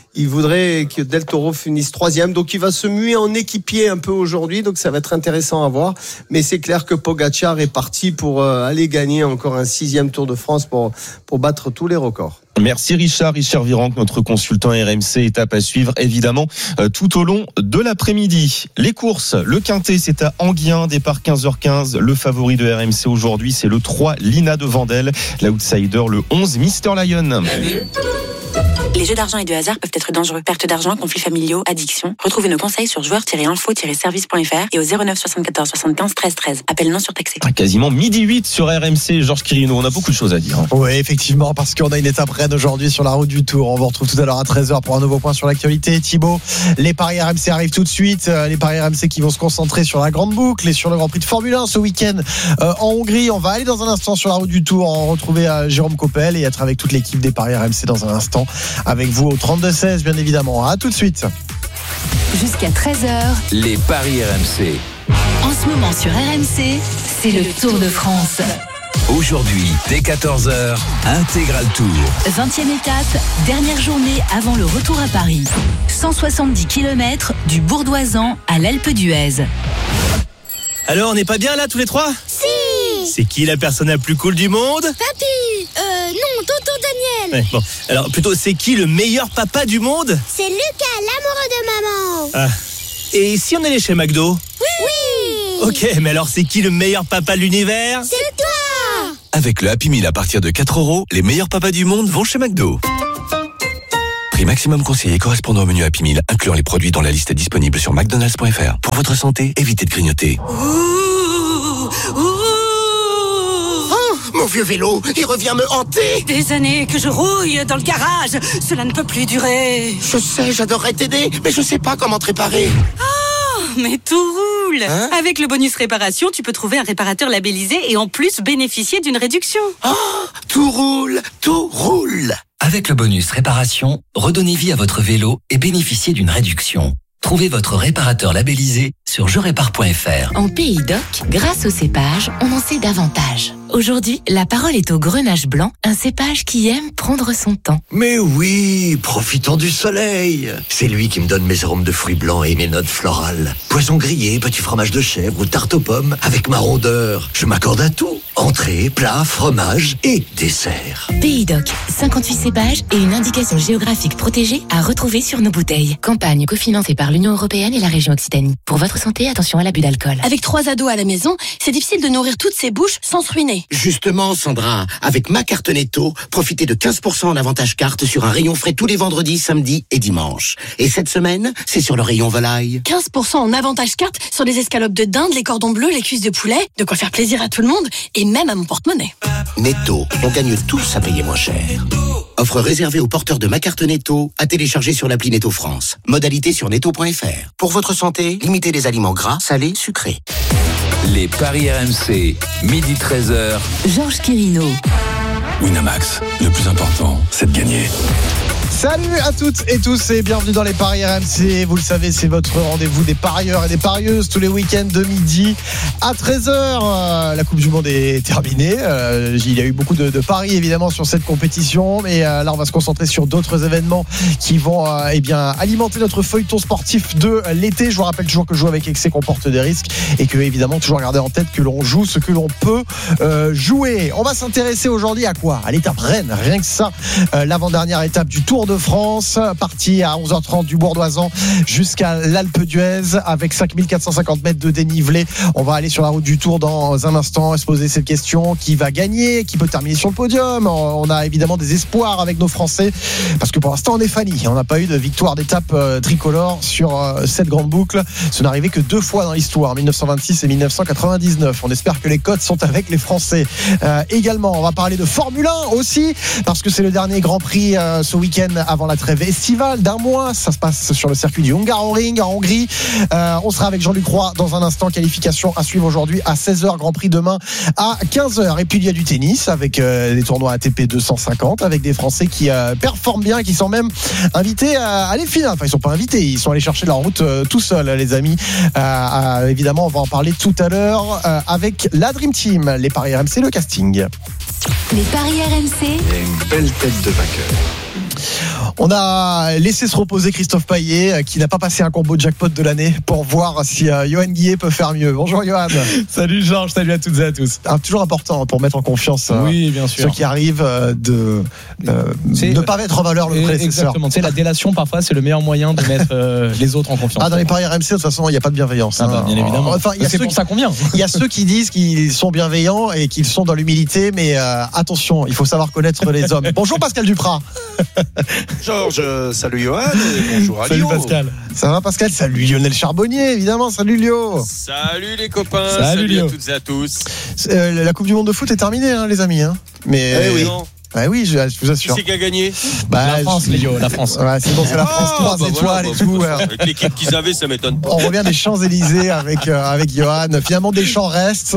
Speaker 6: il voudrait que Del Toro finisse troisième, donc il va se muer en équipier un peu aujourd'hui, donc ça va être intéressant à voir. Mais c'est clair que Pogacar est parti pour euh, aller gagner encore un sixième Tour de France pour pour battre tous les records.
Speaker 27: Merci Richard, Richard Virenque, notre consultant R M C, étape à suivre évidemment euh, tout au long de l'après-midi. Les courses, le Quintet c'est à Anguien, départ quinze heures quinze, le favori de R M C aujourd'hui c'est le trois Lina de Vandel, l'outsider le onze Mister Lion.
Speaker 12: Les jeux d'argent et de hasard peuvent être dangereux. Perte d'argent, conflits familiaux, addiction. Retrouvez nos conseils sur joueurs tiret info tiret service point f r et au zéro neuf soixante-quatorze soixante-quinze treize treize. Appel non surtaxé.
Speaker 27: Quasiment midi huit sur R M C, Georges Quirino. On a beaucoup de choses à dire.
Speaker 1: Oui, effectivement, parce qu'on a une étape reine aujourd'hui sur la route du Tour. On vous retrouve tout à l'heure à treize heures pour un nouveau point sur l'actualité. Thibaut, les paris R M C arrivent tout de suite. Les paris R M C qui vont se concentrer sur la grande boucle et sur le Grand Prix de Formule un ce week-end euh, en Hongrie. On va aller dans un instant sur la route du Tour, en retrouver euh, Jérôme Coppel et être avec toute l'équipe des paris R M C dans un instant. Avec vous au trente-deux seize, bien évidemment. À tout de suite.
Speaker 4: Jusqu'à treize heures.
Speaker 7: Les paris R M C.
Speaker 4: En ce moment sur R M C, c'est le Tour de France.
Speaker 7: Aujourd'hui, dès quatorze heures, Intégral Tour.
Speaker 4: vingtième étape, dernière journée avant le retour à Paris. cent soixante-dix kilomètres du Bourdoisan à l'Alpe d'Huez.
Speaker 3: Alors, on n'est pas bien là tous les trois ?
Speaker 8: Si.
Speaker 3: C'est qui la personne la plus cool du monde ?
Speaker 8: Papy. Euh, non, tonton Daniel.
Speaker 3: Ouais, bon, alors plutôt, c'est qui le meilleur papa du monde ?
Speaker 8: C'est Lucas, l'amoureux de maman.
Speaker 3: Ah. Et si on allait chez McDo ?
Speaker 8: Oui. Oui.
Speaker 3: Ok, mais alors c'est qui le meilleur papa de l'univers ?
Speaker 8: C'est toi.
Speaker 13: Avec le Happy Meal à partir de quatre euros, les meilleurs papas du monde vont chez McDo. Prix maximum conseillé correspondant au menu Happy Meal, incluant les produits dans la liste disponible sur mcdonalds point f r. Pour votre santé, évitez de grignoter.
Speaker 8: Ouh, ouh.
Speaker 9: Mon vieux vélo, il revient me hanter.
Speaker 25: Des années que je rouille dans le garage. Cela ne peut plus durer.
Speaker 9: Je sais, j'adorerais t'aider, mais je sais pas comment te réparer.
Speaker 25: Oh, mais tout roule. Hein? Avec le bonus réparation, tu peux trouver un réparateur labellisé et en plus bénéficier d'une réduction.
Speaker 9: Oh, tout roule, tout roule.
Speaker 10: Avec le bonus réparation, redonnez vie à votre vélo et bénéficiez d'une réduction. Trouvez votre réparateur labellisé sur je répare point f r.
Speaker 12: En Pays d'Oc, grâce au cépage, on en sait davantage. Aujourd'hui, la parole est au Grenache blanc, un cépage qui aime prendre son temps.
Speaker 9: Mais oui, profitons du soleil. C'est lui qui me donne mes arômes de fruits blancs et mes notes florales. Poisson grillé, petit fromage de chèvre ou tarte aux pommes avec ma rondeur. Je m'accorde à tout. Entrée, plat, fromage et dessert.
Speaker 12: Pays d'Oc, cinquante-huit cépages et une indication géographique protégée à retrouver sur nos bouteilles. Campagne cofinancée par l'Union européenne et la région Occitanie. Pour votre santé, attention à l'abus d'alcool.
Speaker 16: Avec trois ados à la maison, c'est difficile de nourrir toutes ces bouches sans se ruiner.
Speaker 9: Justement, Sandra, avec ma carte Netto, profitez de quinze pour cent en avantage carte sur un rayon frais tous les vendredis, samedis et dimanches. Et cette semaine, c'est sur le rayon volaille.
Speaker 16: quinze pour cent en avantage carte sur les escalopes de dinde, les cordons bleus, les cuisses de poulet. De quoi faire plaisir à tout le monde et même à mon porte-monnaie.
Speaker 9: Netto, on gagne tous à payer moins cher. Offre réservée aux porteurs de ma carte Netto, à télécharger sur l'appli Netto France. Modalité sur netto point f r. Pour votre santé, limitez les aliments gras, salés, sucrés.
Speaker 7: Les paris R M C, midi treize heures.
Speaker 4: Georges Quirino.
Speaker 13: Winamax, le plus important, c'est de gagner.
Speaker 1: Salut à toutes et tous et bienvenue dans les paris R M C. Vous le savez, c'est votre rendez-vous des parieurs et des parieuses tous les week-ends de midi à treize heures. Euh, la Coupe du Monde est terminée. Euh, il y a eu beaucoup de, de paris évidemment sur cette compétition, mais euh, là on va se concentrer sur d'autres événements qui vont euh, eh bien alimenter notre feuilleton sportif de l'été. Je vous rappelle toujours que jouer avec excès comporte des risques et que évidemment toujours garder en tête que l'on joue ce que l'on peut euh, jouer. On va s'intéresser aujourd'hui à quoi ? À l'étape Rennes, rien que ça. Euh, l'avant-dernière étape du Tour de France, parti à onze heures trente du Bourdoisan jusqu'à l'Alpe d'Huez avec cinq mille quatre cent cinquante mètres de dénivelé. On va aller sur la route du Tour dans un instant et se poser cette question: qui va gagner, qui peut terminer sur le podium? On a évidemment des espoirs avec nos Français parce que pour l'instant on est fanny. On n'a pas eu de victoire d'étape tricolore sur cette grande boucle. Ce n'est arrivé que deux fois dans l'histoire, mille neuf cent vingt-six et mille neuf cent quatre-vingt-dix-neuf. On espère que les cotes sont avec les Français. Euh, également, on va parler de Formule un aussi parce que c'est le dernier Grand Prix euh, ce week-end avant la trêve estivale d'un mois. Ça se passe sur le circuit du Hungaroring en Hongrie. Euh, on sera avec Jean-Luc Roy dans un instant. Qualification à suivre aujourd'hui à seize heures, Grand Prix demain à quinze heures. Et puis il y a du tennis avec euh, des tournois A T P deux cent cinquante avec des Français qui euh, performent bien, qui sont même invités à aller finale. Enfin, ils sont pas invités, ils sont allés chercher leur route euh, tout seuls, les amis. Euh, euh, évidemment, on va en parler tout à l'heure euh, avec la Dream Team, les paris R M C, le casting.
Speaker 4: Les paris R M C.
Speaker 9: Il y a une belle tête de vainqueur.
Speaker 1: On a laissé se reposer Christophe Payet, qui n'a pas passé un combo jackpot de l'année, pour voir si euh, Johan Guillet peut faire mieux. Bonjour Johan.
Speaker 26: Salut Georges, salut à toutes et à tous.
Speaker 1: Ah, toujours important pour mettre en confiance euh,
Speaker 26: oui, bien sûr.
Speaker 1: ceux qui arrivent euh, de euh, ne pas mettre en valeur le prédécesseur.
Speaker 26: Exactement, tu sais, la délation parfois c'est le meilleur moyen de mettre euh, les autres en confiance.
Speaker 1: Ah, dans les paris R M C, de toute façon, il n'y a pas de bienveillance.
Speaker 26: Ah bah, bien évidemment.
Speaker 1: Enfin, il y a
Speaker 26: c'est
Speaker 1: ceux
Speaker 26: pour
Speaker 1: qui,
Speaker 26: ça qu'on vient.
Speaker 1: Il y a ceux qui disent qu'ils sont bienveillants et qu'ils sont dans l'humilité, mais euh, attention, il faut savoir connaître les hommes. Bonjour Pascal Duprat.
Speaker 11: Georges, salut Johan, et bonjour à
Speaker 26: Salut
Speaker 11: Lio.
Speaker 26: Pascal.
Speaker 1: Ça va Pascal? Salut Lionel Charbonnier, évidemment. Salut Lio.
Speaker 11: Salut les copains,
Speaker 26: Salut,
Speaker 11: salut,
Speaker 26: Lio.
Speaker 11: à toutes et à tous.
Speaker 1: Euh, la Coupe du Monde de foot est terminée, hein, les amis. Hein. Mais
Speaker 11: Eh oui. Non.
Speaker 1: Ah oui, je, je vous assure.
Speaker 11: Qui c'est qui a gagné?
Speaker 1: Bah,
Speaker 26: La France,
Speaker 1: je-
Speaker 26: Léo, la France.
Speaker 1: Ouais, c'est bon, c'est la France, trois
Speaker 11: Ah, bah
Speaker 1: étoiles
Speaker 11: voilà,
Speaker 1: et
Speaker 11: bah,
Speaker 1: tout.
Speaker 11: bah,
Speaker 1: ouais.
Speaker 11: Avec l'équipe qu'ils avaient, ça m'étonne pas.
Speaker 1: On revient des Champs-Élysées avec, euh, avec Johan. Finalement, Deschamps reste.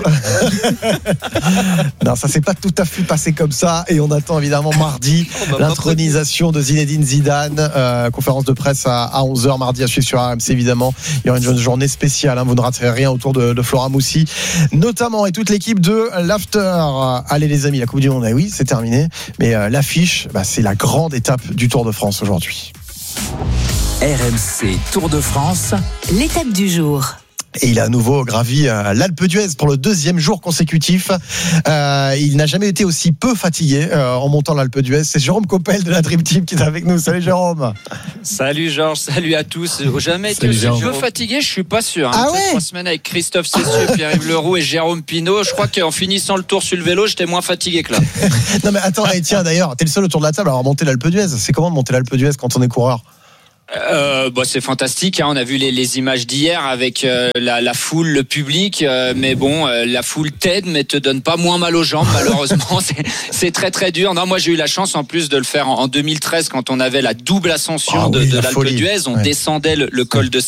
Speaker 1: Non, ça s'est pas tout à fait passé comme ça. Et on attend évidemment mardi
Speaker 11: bah,
Speaker 1: l'intronisation de Zinedine Zidane. Euh, conférence de presse à, à onze heures mardi à suivre sur R M C, évidemment. Il y aura une journée spéciale. Hein. Vous ne raterez rien autour de, de Flora Moussi, notamment, et toute l'équipe de l'After. Allez, les amis, la Coupe du Monde, eh oui, c'est terminé. Mais euh, l'affiche, bah, c'est la grande étape du Tour de France aujourd'hui.
Speaker 7: R M C Tour de France.
Speaker 4: L'étape du jour.
Speaker 1: Et il a à nouveau gravi euh, l'Alpe d'Huez pour le deuxième jour consécutif. Euh, il n'a jamais été aussi peu fatigué euh, en montant l'Alpe d'Huez. C'est Jérôme Coppel de la Dream Team qui est avec nous. Salut Jérôme.
Speaker 14: Salut Georges, salut à tous. Jamais été
Speaker 1: Salut,
Speaker 14: aussi
Speaker 1: Jérôme.
Speaker 14: peu fatigué, je suis pas sûr. Hein.
Speaker 1: Ah
Speaker 14: Après
Speaker 1: ouais
Speaker 14: trois semaines avec Christophe Cessieux, Pierre-Yves Leroux et Jérôme Pinault, je crois qu'en finissant le tour sur le vélo, j'étais moins fatigué que là.
Speaker 1: Non mais attends, et tiens d'ailleurs, t'es le seul autour de la table à avoir monté l'Alpe d'Huez. C'est comment de monter l'Alpe d'Huez quand on est coureur?
Speaker 14: Euh, bah, c'est fantastique, hein. On a vu les, les images d'hier avec euh, la, la foule, le public, euh, mais bon, euh, la foule t'aide, mais te donne pas moins mal aux jambes, malheureusement. c'est, c'est très très dur. Non, moi j'ai eu la chance en plus de le faire en, en deux mille treize quand on avait la double ascension
Speaker 1: Ah
Speaker 14: de,
Speaker 1: oui,
Speaker 14: de
Speaker 1: la
Speaker 14: l'Alpe
Speaker 1: folie.
Speaker 14: d'Huez. On
Speaker 1: Ouais.
Speaker 14: descendait le, le col de